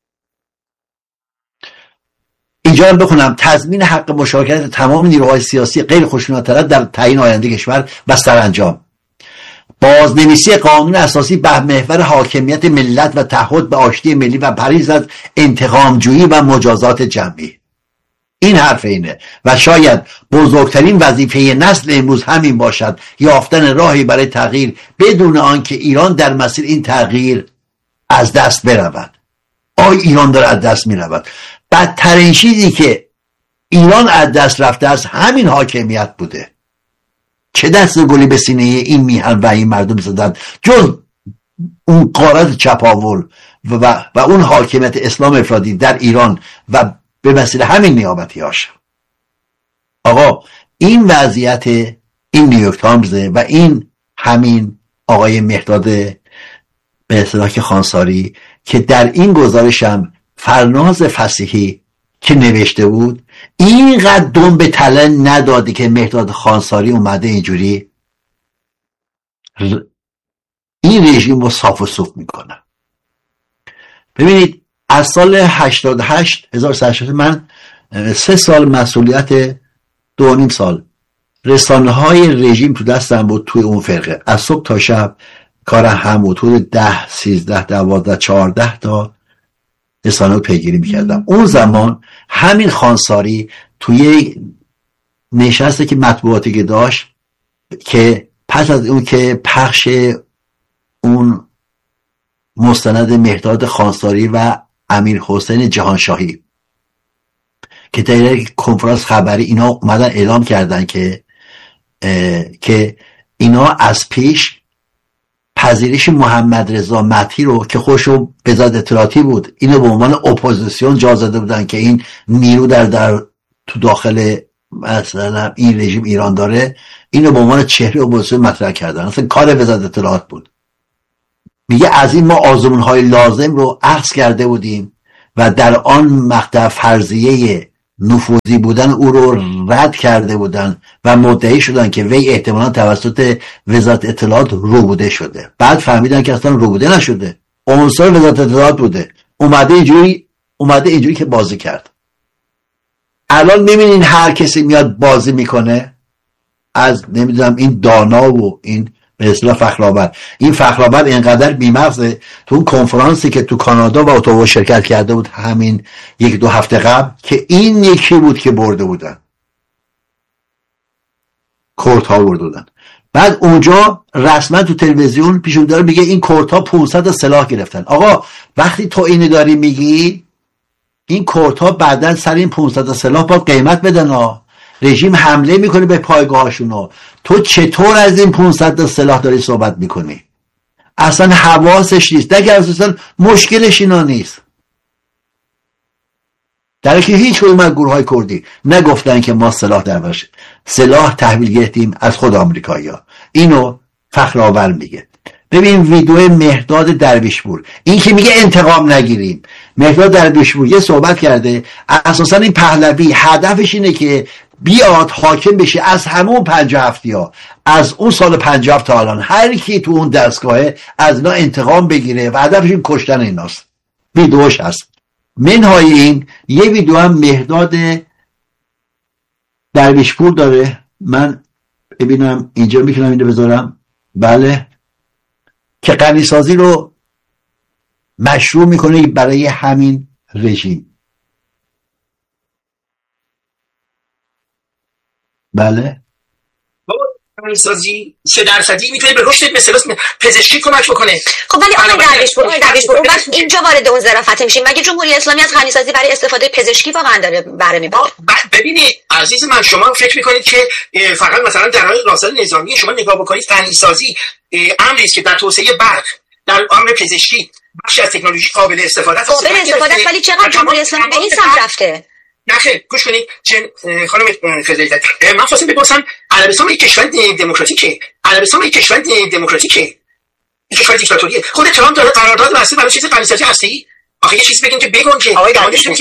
اینجا هم بخونم: تضمین حق مشارکت تمام نیروهای سیاسی غیر خشونت طلب در تعیین آینده کشور. و سرانجام بازنویسی قانون اساسی به محور حاکمیت ملت و تعهد به آشتی ملی و پرهیز از انتقامجویی و مجازات جمعی. این حرف اینه و شاید بزرگترین وظیفه نسل امروز همین باشد، یافتن راهی برای تغییر بدون آنکه ایران در مسیر این تغییر از دست برود. ایران داره از دست میرود. بدترین چیزی که ایران از دست رفته از همین حاکمیت بوده. چه دست گلی به سینه این میهن و این مردم زدن جز اون غارت چپاول و اون حاکمیت اسلام افراطی در ایران و به وسیله همین نیابتی هاش. آقا این وضعیت این نیویورک تایمز و این همین آقای مهداد به اصطلاح خانساری که در این گزارشم فرناز فصیحی که نوشته بود، اینقدر دم به تله ندادی که مهداد خانساری اومده اینجوری این رژیم رو صاف و صوف میکنه. ببینید از سال 88 من 3 سال مسئولیت 2.5 سال رسانه های رژیم تو دستم بود. توی اون فرقه از صبح تا شب کار هم بود. حدود 10 13 12 14 تا رسانه رو پیگیری میکردم. اون زمان همین خانساری توی نشسته که مطبوعاتی که داشت که پس از اون که پخش اون مستند مهداد خانساری و امیر حسین جهانشاهی که در یک کنفرانس خبری اینا اومدن اعلام کردن که اینا از پیش پذیرش محمد رضا مدحی رو که خودشو وزارت اطلاعاتی بود اینو به عنوان اپوزیسیون جا زده بودن که این نیرو در تو داخل مثلا این رژیم ایران داره، اینو به عنوان چهره اپوزیسیون مطرح کردن. اصلا کار وزارت اطلاعات بود. میگه از این ما آزمون‌های لازم رو اخذ کرده بودیم و در آن مقطع فرضیه نفوذی بودن او رو رد کرده بودن و مدعی شدن که وی احتمالاً توسط وزارت اطلاعات ربوده شده. بعد فهمیدن که اصلا ربوده نشده، عنصر وزارت اطلاعات بوده، اومده اینجوری که بازی کرد. الان نمیدونین هر کسی میاد بازی میکنه، از نمیدونم این دانا و این به اصطلاح فخرآور. این فخرآور اینقدر بی‌مغزه، تو اون کنفرانسی که تو کانادا و اتاوا شرکت کرده بود همین 1-2 هفته قبل، که این یکی بود که برده بودن، کورت‌ها برده بودن. بعد اونجا رسما تو تلویزیون پیشون داره میگه این کورت‌ها 500 سلاح گرفتن. آقا وقتی تو اینو داری میگی، این کورت‌ها بعدن سر این 500 سلاح باید قیمت بدن ها. رژیم حمله میکنه به پایگاهاشونو، تو چطور از این 500 سلاح داری صحبت میکنی؟ اصلا حواسش نیست. اگر اصلا مشکلش اینا نیست، در که هیچ کدوم از گروه‌های کردی نگفتن که ما سلاح درباشه، سلاح تحویل گرفتیم از خود آمریکایی‌ها. اینو فخرآور میگه. ببین ویدیو مهرداد درویشپور، این که میگه انتقام نگیریم. مهرداد درویشپور یه صحبت کرده، اساسا این پهلوی هدفش اینه که بیاد حاکم بشه از همون 57ها، از اون سال 57 تا الان هر کی تو اون دستگاهه از اینا انتقام بگیره و هدفش این کشتن ایناست. ویدیوش هست. منهای این یه ویدیو هم مهرداد درویشپور داره، من ببینم اینجا میتونم اینو بذارم، بله، که غنیسازی رو مشروع میکنه برای همین رژیم. بله، غنیسازی 3% میتونه به رشد مثلا پزشکی کمک بکنه. خب ولی آقای درویشپور اون وقت اینجا وارد اون ظرافت میشیم، مگه جمهوری اسلامی از غنیسازی برای استفاده پزشکی واقعا داره بهره میبره؟ ببینید عزیز من، شما فکر میکنید که فقط مثلا در حال راستای نظامی شما نگاه بکنید، غنیسازی امری است که در توسعه برق، در امر پزشکی بخشی از تکنولوژی قابل استفاده است. ولی چقدر جمهوری اسلامی به این سمت رفته؟ نخیر، گوش کنید خانم فضلیت، من خواستم بپرسم عربستان یک کشور دموکراتیکه، عربستان یک کشور دموکراتیکه، کشور دیکتاتوریه. خود ترامپ داره قرارداد بسته برای چیز غنیسازی هستی. آخه یه چیزی بگین که بگن که آقای درویشپور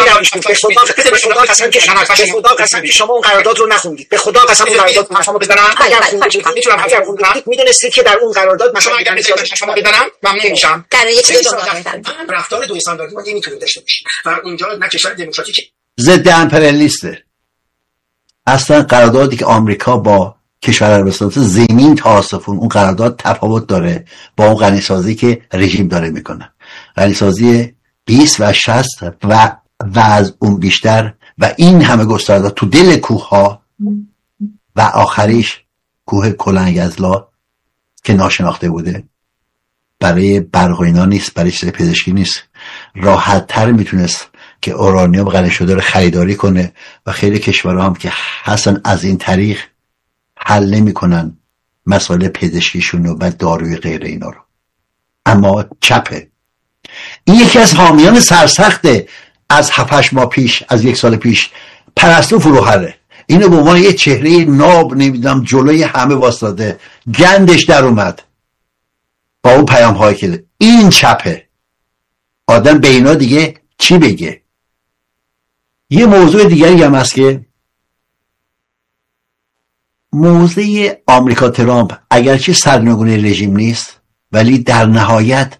شما اون قرارداد رو نخوندید. به خدا قسم اون قرارداد شما بزنم اگر خوندید میتونم حرف خوندید، میدونستید که در اون قرارداد مثلا اگر شما بزنم ممنون میشم. در یک رفتار دو استانداردی ما نمیتونیم داشته باشیم و اونجا نه کشور دموکراتیکه، ضد امپریالیسته. اصلا قراردادی که آمریکا با کشور عربستان زمین تا آسمون، اون قرارداد تفاوت داره با اون غنیسازی که رژیم داره میکنه. غنیسازی 20 و 60 و از اون بیشتر و این همه گسترده تو دل کوه ها و آخریش کوه کلنگزلا که ناشناخته بوده، برای برق و اینا نیست، برای چیز پزشکی نیست. راحت تر میتونست که اورانیوم غنی شده رو خریداری کنه و خیلی کشورها هم که اصلا از این طریق حل نمیکنن مسائل پزشکیشون و داروی غیر اینا رو. اما چپه. این یکی از حامیان سرسخته از 7-8 ماه پیش، از 1 سال پیش، پرستو فروهره. اینو به عنوان یه چهره ناب نمیدونم جلوی همه واسطاده، گندش در اومد با اون پیام هایی که این چپه. آدم به اینا دیگه چی بگه؟ یه موضوع دیگری هم هست که موضوع آمریکا ترامپ اگرچه سرنگون رژیم نیست، ولی در نهایت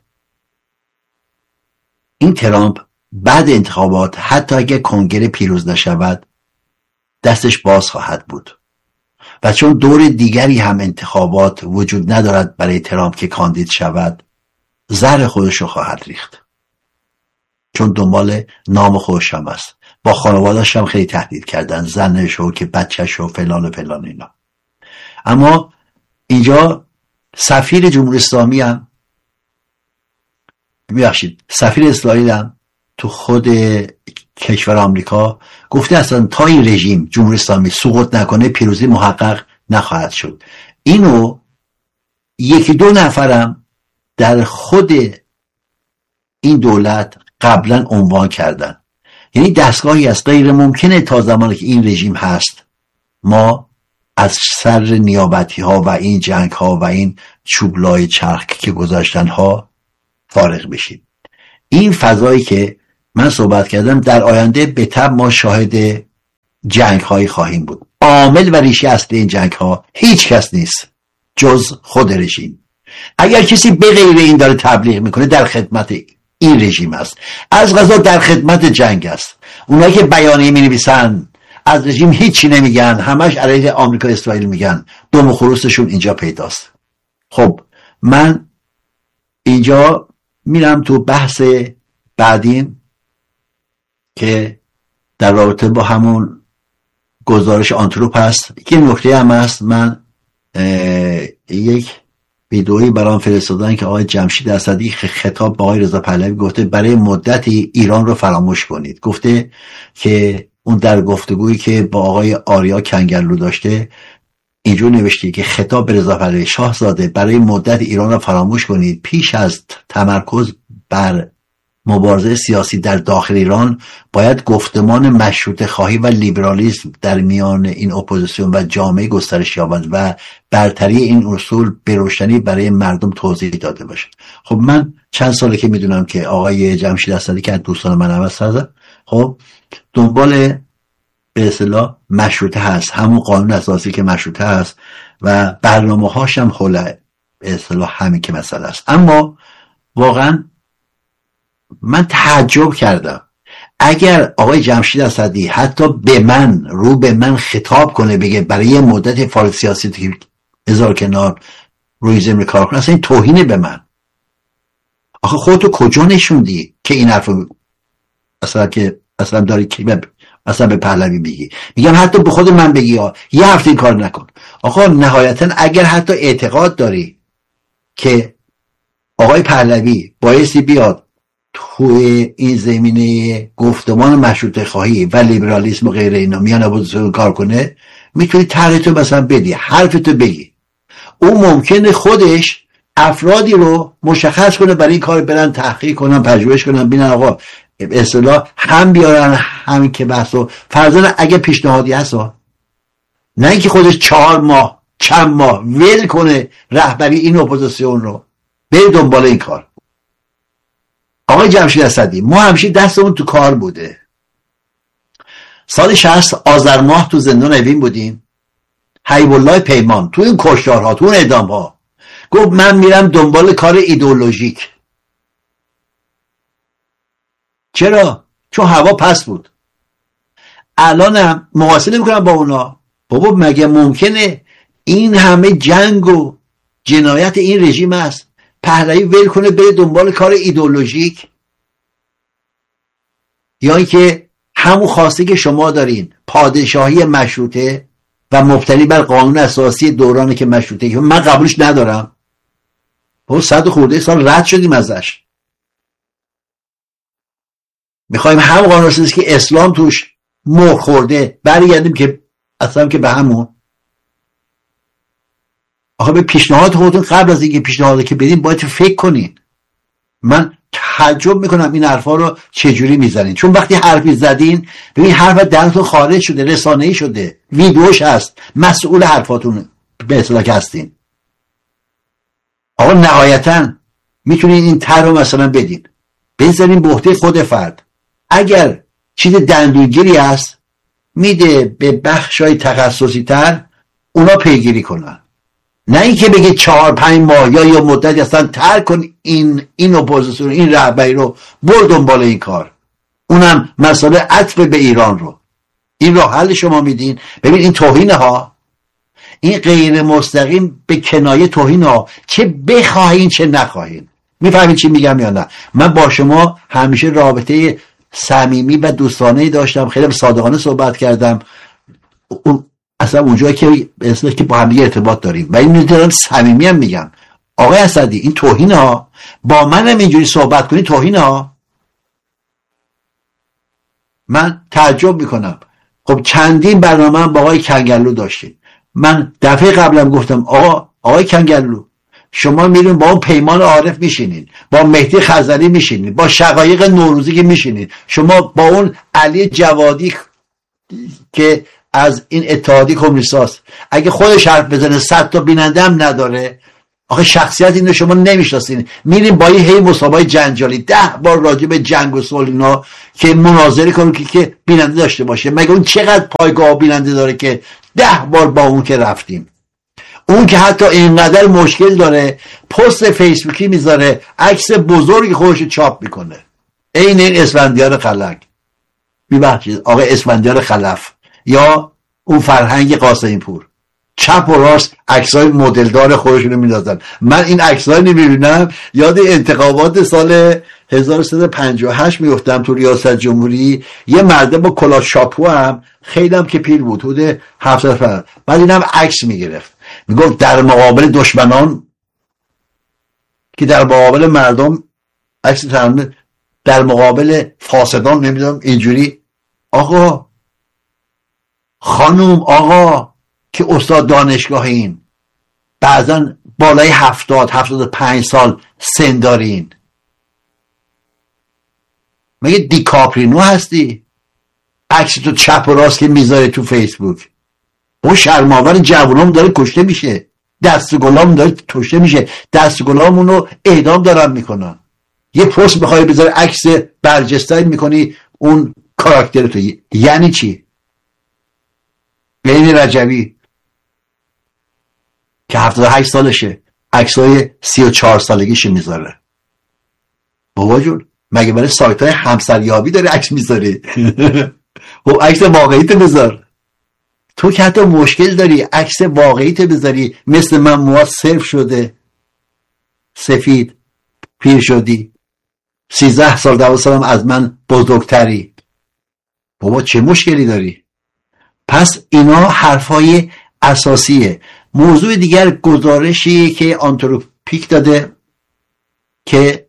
این ترامپ بعد انتخابات حتی اگر کنگره پیروز نشود دستش باز خواهد بود و چون دور دیگری هم انتخابات وجود ندارد برای ترامپ که کاندید شود، زهر خودشو خواهد ریخت، چون دنبال نام خودش هم است. با خانواده‌اش هم خیلی تهدید کردن، زنشو که بچه‌شو فلان و فلان اینا. اما اینجا سفیر جمهوری اسلامی هم سفیر اسرائیل هم تو خود کشور آمریکا گفته اصلا تا این رژیم جمهوری اسلامی سقوط نکنه پیروزی محقق نخواهد شد. اینو 1-2 نفرم در خود این دولت قبلا عنوان کردن. یعنی دستگاهی است غیر ممکنه تا زمانی که این رژیم هست ما از سر نیابتی ها و این جنگ ها و این چوبلای چرخ که گذاشتن ها فارغ بشیم. این فضایی که من صحبت کردم در آینده به تبع ما شاهد جنگ هایی خواهیم بود. عامل و ریشه اصلی این جنگ ها هیچ کس نیست جز خود رژیم. اگر کسی به غیر این داره تبلیغ میکنه در خدمت این رژیم است، از قضا در خدمت جنگ است. اونایی که بیانیه می نویسن از رژیم هیچی نمیگن، همش علیه آمریکا اسرائیل میگن، دم و خروسشون اینجا پیداست. خب من اینجا میرم تو بحث بعدیم که در رابطه با همون گزارش آنتروپ هست. یه نکته هم هست، من یک ویدئویی برام فرستادن که آقای جمشید اسدی خطاب با آقای رضا پهلوی گفته برای مدتی ایران رو فراموش کنید. گفته که اون در گفتگویی که با آقای آریا کنگرلو داشته اینجور نوشته که خطاب به رضا پهلوی: شاهزاده برای مدت ایران رو فراموش کنید. پیش از تمرکز بر مبارزه سیاسی در داخل ایران باید گفتمان مشروطه خواهی و لیبرالیسم در میان این اپوزیسیون و جامعه گسترش یابد و برتری این اصول به روشنی برای مردم توضیح داده باشد. خب من چند ساله که میدونم که آقای جمشید اسدی که از دوستان من هم هست، خب دنبال به اصطلاح مشروطه هست، همون قانون اساسی که مشروطه هست و برنامه هاش هم حول به اصطلاح همین که مسئله است. اما واقعا من تعجب کردم اگر آقای جمشید اسدی حتی به من خطاب کنه بگه برای یه مدت فعال سیاسی که بذار کنار روی زمین کار کنه، اصلا این توهینه به من. آخه خودتو کجا نشوندی که این حرفو اصلا داری که اصلا به پهلوی بگی؟ میگم حتی به خود من بگی یه هفته این کار نکن. آقا نهایتا اگر حتی اعتقاد داری که آقای پهلوی بایستی بیاد توی این زمینه گفتمان مشروطه خواهی و لیبرالیسم و غیره اینا میان اپوزیسیون کار کنه، میتونی طرحتو مثلا بدی، حرفتو بگی. او ممکنه خودش افرادی رو مشخص کنه برای این کار برن تحقیق کنن، پژوهش کنن، ببینن آقا به اصطلاح هم بیارن همین که بحثو فرضاً اگه پیشنهادی هست، نه اینکه خودش 4 ماه چند ماه ول کنه رهبری این اپوزیسیون رو بره دنبال این کار. آقای جمشید اسدی ما همیشه دستمون تو کار بوده. سال 60 آذر ماه تو زندان اوین بودیم، حبیب الله پیمان تو این کشتارها، تو اون اعدامها گفت من میرم دنبال کار ایدئولوژیک. چرا؟ چون هوا پس بود. الانم مقایسه نمی‌کنم با اونا. بابا مگه ممکنه این همه جنگ و جنایت این رژیم است پهلوی ول کنه بره دنبال کار ایدئولوژیک؟ یا اینکه همون خواسته که شما دارین، پادشاهی مشروطه و مبتنی بر قانون اساسی دورانی که مشروطه، که من قبولش ندارم، با 100 و خورده سال رد شدیم ازش، میخوایم هم قانون اساسی که اسلام توش مهر خورده برگردیم که اصلا که به همون. آخه به پیشنهاد خودتون قبل از اینکه پیشنهاد که بدین باید فکر کنین. من تعجب میکنم این حرفا رو چجوری میزنین، چون وقتی حرفی زدین ببین حرف دهنتون خارج شده، رسانه‌ای شده، ویدیوش هست، مسئول حرفاتون به اصطلاح هستین. آقا نهایتا میتونین این طرح رو مثلا بدین، بذارین به عهده خود فرد. اگر چیز دندونگیری هست میده به بخشای تخصصی تر اونا پیگیری کنن، نه اینکه بگه 4-5 ماه یا مدتی اصلا ترک کن این اپوزیسیون، این رهبری رو بر دنبال این کار. اونم مسئله عطف به ایران رو، این راه حل شما میدین. ببین این توهینه ها، این غیر مستقیم به کنایه توهین ها، چه بخواهین چه نخواهین. میفهمین چی میگم یا نه؟ من با شما همیشه رابطه صمیمی و دوستانه‌ای داشتم، خیلی صادقانه صحبت کردم، اصلا اونجایی که اصلا که با هم دیگه ارتباط داریم و این میدونم صمیمی هم میگم آقای اسدی این توهین ها، با منم اینجوری صحبت کنی توهین ها. من تعجب میکنم. خب چندین برنامه هم با آقای کنگرلو داشتیم. من دفعه قبلم گفتم آقای کنگرلو شما میرین با اون پیمان عارف میشینین، با مهدی خزعلی میشینین، با شقایق نوروزی که میشینین، شما با اون علی جوادی که از این اتحادی کمونیستاست اگه خودش حرف بزنه 100 تا بیننده هم نداره. آخه شخصیت اینو شما نمیشناسین، میرین با این هی مسابقه جنجالی 10 بار راجع به جنگ و صلح اینا که مناظره کنن که بیننده داشته باشه. مگه اون چقدر پایگاه بیننده داره که 10 بار با اون که رفتیم؟ اون که حتی اینقدر مشکل داره پست فیسبوکی میذاره عکس بزرگی خودش چاپ میکنه، این اسفندیار خلق، ببخشید آقای اسفندیار خلف یا اون فرهنگ قاسمی پور، چپ و راست عکسای مدلدار خودشونو میندازن. من این عکس‌ها نمیبینم یاد انتخابات سال 1358 میفتم تو ریاست جمهوری، یه مرد با کلاه شاپو هم خیلی هم که پیر بود، حدود 70 بعد اینم عکس میگرفت میگفت در مقابل دشمنان که در مقابل مردم، عکس تمام در مقابل فاسدان، نمیدونم اینجوری. آقا خانوم آقا که استاد دانشگاهین، بعضا بالای 70-75 سال سن دارین، مگه دیکاپرینو هستی؟ عکس تو چپ و راست که میذاره تو فیسبوک، اون شرماور جوانام داره کشته میشه، دستگلام داره کشته میشه، دستگلامونو اعدام دارن میکنن. یه پست میخوای بذاره عکس برجسته میکنی اون کاراکتر تو، یعنی چی؟ بین رجبی که 78 سالشه عکسای 34 سالگیش میذاره. بابا جون مگه برای سایت های همسریابی داری عکس میذاری؟ خب عکس واقعیت بذار. تو که حتی مشکل داری عکس واقعیت بذاری، مثل من موهات صرف شده، سفید، پیر شدی، 13 سال 12 سالم از من بزرگتری، بابا چه مشکلی داری؟ پس اینا حرفای اساسیه. موضوع دیگر گزارشی که آنتروپیک داده که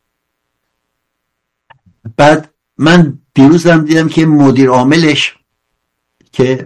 بعد من دیروز هم دیدم که مدیر عاملش که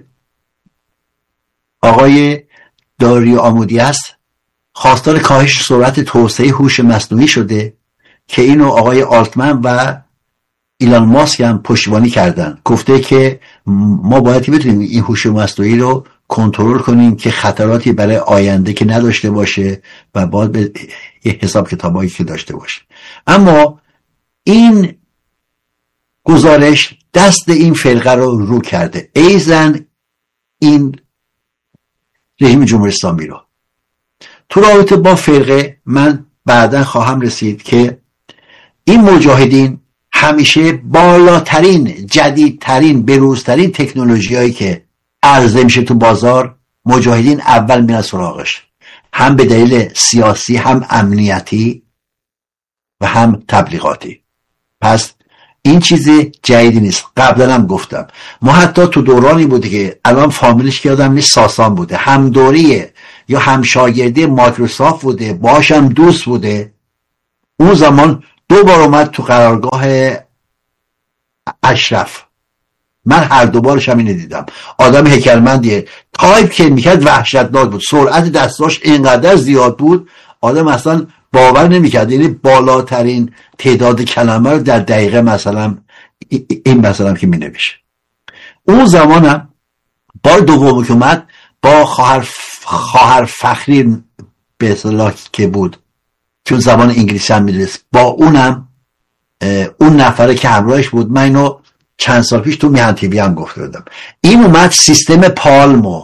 آقای داریو آمودی است خواستار کاهش سرعت توسعه هوش مصنوعی شده که اینو آقای آلتمن و ایلان ماسک هم پشتیبانی کردن. گفته که ما باید بتونیم این هوش مصنوعی رو کنترل کنیم که خطراتی برای آینده که نداشته باشه و باید به یه حساب کتابایی که داشته باشه. اما این گزارش دست این فرقه رو کرده، ایزن این رژیم جمهوری اسلامی رو. تو رابطه با فرقه من بعدا خواهم رسید که این مجاهدین همیشه بالاترین، جدیدترین، بروزترین تکنولوژی هایی که عرضه میشه تو بازار، مجاهدین اول میرن سراغش، هم به دلیل سیاسی، هم امنیتی و هم تبلیغاتی. پس این چیزی جدیدی نیست. قبلا هم گفتم ما حتی تو دورانی بوده که الان فامیلش که یادم نیست، ساسان بوده، هم دوریه یا هم شاگردی مایکروسافت بوده، باهاش هم دوست بوده. اون زمان 2 بار اومد تو قرارگاه اشرف، من هر 2 بارش هم اینو دیدم. آدم هیکلمندیه، تایپ که میکرد وحشتناک بود، سرعت دستاش اینقدر زیاد بود آدم اصلا باور نمیکرد. یعنی بالاترین تعداد کلمه رو در دقیقه مثلا این مثلا که مینویشه. اون زمانم بار دوم که اومد با خواهر فخری به اصطلاح که بود، چون زبان انگلیسی هم میدونست، با اونم اون نفره که همراهش بود، من اینو چند سال پیش تو میهن تیوی هم گفته بودم، این اومد سیستم پالمو،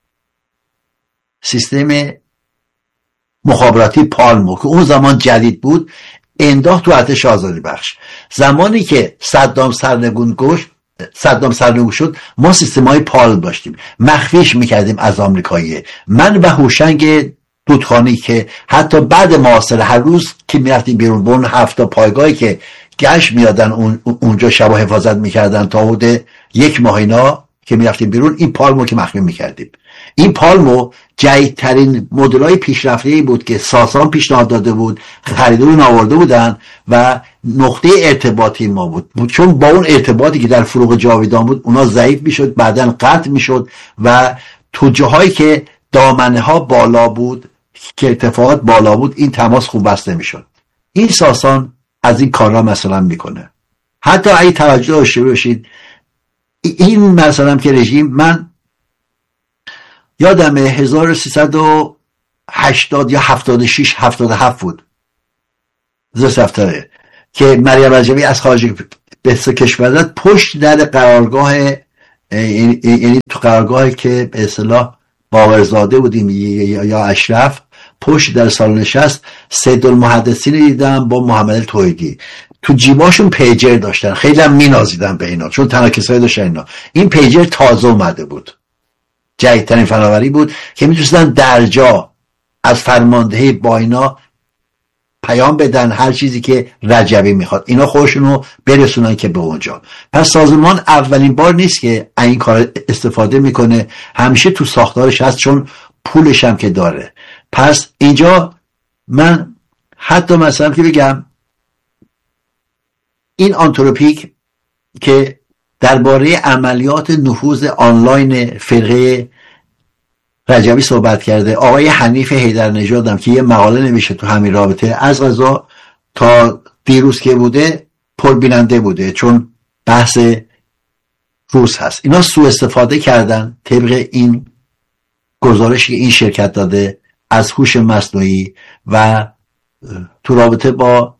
سیستم مخابراتی پالمو که اون زمان جدید بود، انداخت تو ارتش آزادی بخش. زمانی که صدام سرنگون شد ما سیستمای پالم داشتیم، مخفیش میکردیم از آمریکایی. من و هوشنگ دودخانی که حتی بعد محاصره هر روز که میرفتیم بیرون، با اون 7 پایگاهی که گشت میادن اونجا شب حفاظت میکردن تا حدود 1 ماه اینا که میرفتیم بیرون، این پالمو که مخفی میکردیم. این پالمو جدیدترین مدل‌های پیشرفته‌ای بود که ساسان پیشنهاد داده بود، خریدارون آورده بودن و نقطه ارتباطی ما بود، چون با اون ارتباطی که در فروغ جاویدان بود اونا ضعیف میشد، بعدن قطع میشد و تو جاهایی که دامنه ها بالا بود که ارتفاعات بالا بود این تماس خوب بسته میشد. این ساسان از این کارا مثلا میکنه. حتی اگه توجه داشته باشید این مثلا که رژیم، من یادمه 1380 یا 76 77 بود زستفتره که مریم رجبی از خارج به کشور زد، پشت در قرارگاه، یعنی تو قرارگاهی که به اصطلاح باورزاده بودیم یا اشرف، پشت در سالن نشست سید المحدثین دیدم با محمد توحیدی، تو جیباشون پیجر داشتن، خیلی هم مینازیدن به اینا چون تنها کسایی داشتن اینا. این پیجر تازه اومده بود، جدیدترین فناوری بود که میتونستن در جا از فرماندهی با اینا پیام بدن هر چیزی که رجبی میخواد، اینا خودشونو برسونن که به اونجا. پس سازمان اولین بار نیست که این کار استفاده میکنه، همیشه تو ساختارش هست چون پولش هم که داره. پس اینجا من حتی مثلا که بگم این آنتروپیک که درباره عملیات نفوذ آنلاین فرقه رجبی صحبت کرده، آقای حنیف حیدرنژاد هم که یه مقاله نوشته تو همین رابطه، از قضا تا دیروز که بوده پربیننده بوده چون بحث روز هست. اینا سوء استفاده کردن طبق این گزارشی که این شرکت داده از هوش مصنوعی و تو رابطه با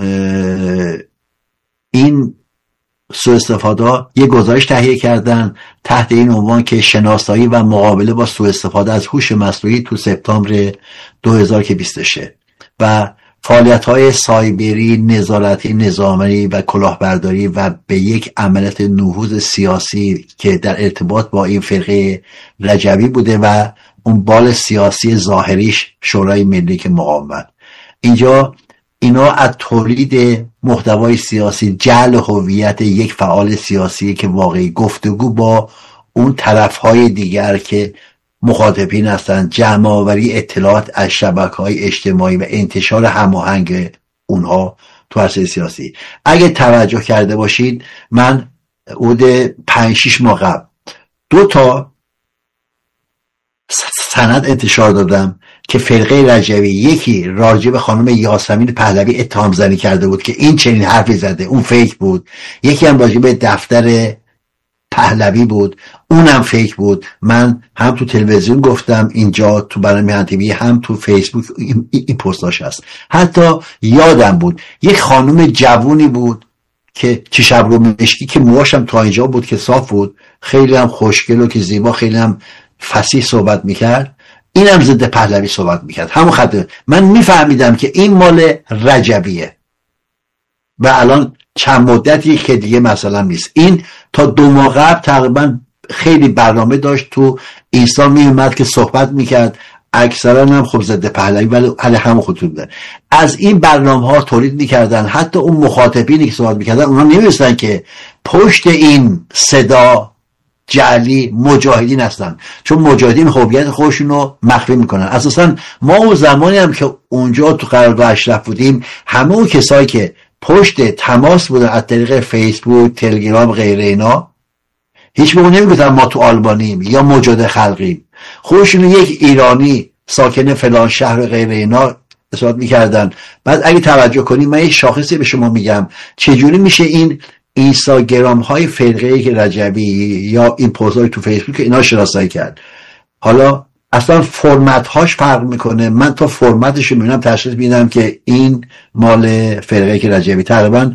این سوء استفاده یه گزارش تهیه کردن تحت این عنوان که شناسایی و مقابله با سوء استفاده از هوش مصنوعی تو سپتامبر 2023 و فعالیت‌های سایبری، نظارتی، نظامی و کلاهبرداری و به یک عملیات نفوذ سیاسی که در ارتباط با این فرقه رجبی بوده و اون بال سیاسی ظاهریش شورای ملی که مقاومت. اینجا اینا از تولید محتوای سیاسی، جعل هویت یک فعال سیاسی که واقعی گفتگو با اون طرفهای دیگر که مخاطبین هستند، جمع آوری اطلاعات از شبکه‌های اجتماعی و انتشار هماهنگ اونها تو عرصه سیاسی. اگه توجه کرده باشید من حدود 5-6 ماه قبل 2 تا سند انتشار دادم که فرقه رجبی، یکی راجع به خانم یاسمین پهلوی اتهام زنی کرده بود که این چنین حرفی زده، اون فیک بود. یکی هم راجع به دفتر پهلوی بود، اونم فیک بود. من هم تو تلویزیون گفتم اینجا تو برنامه تیوی، هم تو فیسبوک این پستاش هست. حتی یادم بود یک خانم جوونی بود که چشم رو مشکی که موهاشم تا اینجا بود که صاف بود، خیلی هم خوشگل و که زیبا، خیلی هم فصیح صحبت میکرد، اینم ضد پهلوی صحبت میکرد، همون خطه. من میفهمیدم که این مال رجبیه و الان چند مدتی که دیگه مثلا نیست. این تا 2 ماه قبل تقریبا خیلی برنامه داشت تو اینستا میومد که صحبت میکرد، اکثرا هم خب ضد پهلوی ولی علی همون خطوط بودن. از این برنامه ها تولید میکردن، حتی اون مخاطبینی که صحبت میکردن اونا نمی‌دونستن که پشت این صدا جعلی مجاهدین هستن، چون مجاهدین هویت خودشون رو مخفی میکنن. اساسا ما اون زمانی هم که اونجا تو قرارگاه اشرف بودیم، همه اون کسایی که پشت تماس بودن از طریق فیسبوک، تلگرام، غیره اینا، هیچ موقع نمیگفتن ما تو آلبانیم یا مجاهد خلقیم، خودشون یک ایرانی ساکن فلان شهر و غیره اینا اثبات میکردن. بعد اگه توجه کنیم من یک شاخصی به شما میگم چجوری میشه این اینستاگرام های فرقه که رجبی یا این پست‌های تو فیسبوک اینا شناسایی کرد. حالا اصلا فرمت هاش فرق میکنه، من تا فرمتش رو میبینم تشخیص میدم که این مال فرقه که رجبی تقریبا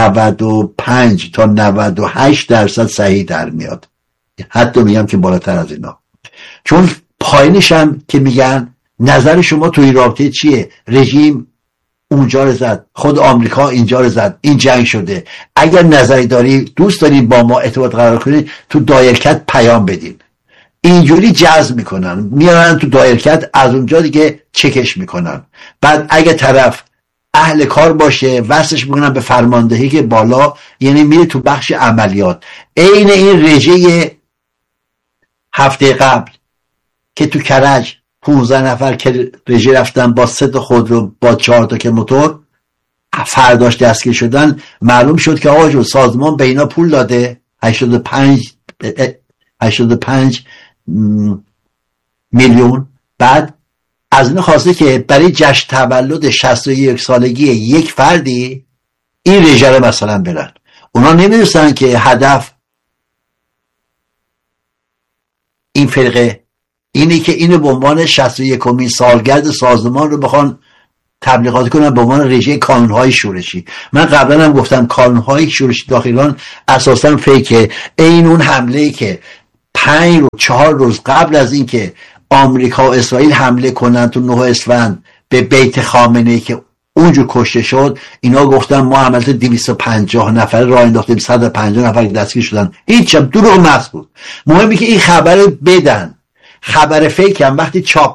95 تا 98% صحیح در میاد، حتی میگم که بالاتر از اینا. چون پایینش هم که میگن نظر شما توی این رابطه چیه، رژیم اونجا رو زد، خود آمریکا اینجا رو زد، این جنگ شده، اگر نظری داری دوست داری با ما ارتباط قرار کنی تو دایرکت پیام بدین. اینجوری جذب میکنن، میارن تو دایرکت، از اونجا دیگه چکش میکنن. بعد اگه طرف اهل کار باشه وصلش میکنن به فرماندهی که بالا، یعنی میره تو بخش عملیات. عین این رژه هفته قبل که تو کرج 15 نفر که رژه رفتن با 3 تا خودرو با 4 تا که موتور، فرداش دستگیر شدن. معلوم شد که آقا جون سازمان به اینا پول داده 85 میلیون، بعد از این خواسته که برای جشن تولد 61 سالگی یک فردی این رژه رو مثلا برن. اونا نمیدونستن که هدف این فرقه اینه که اینو به عنوان 61مین سالگرد سازمان رو بخوان تبلیغات کنن به عنوان رژه کانونهای شورشی. من قبلا هم گفتم کانونهای شورشی داخل ایران اساسا فیکه. این اون حمله‌ای که 5 و 4 روز قبل از اینکه آمریکا و اسرائیل حمله کنن تو 9 اسفند به بیت خامنه‌ای که اونجور کشته شد، اینا گفتن ما عملت 250 نفر راه انداختیم، 150 نفر دستگیر شدن. هیچ هم دروغ محض بود. مهمی که این خبر بدن. خبر فیک هم وقتی چاپ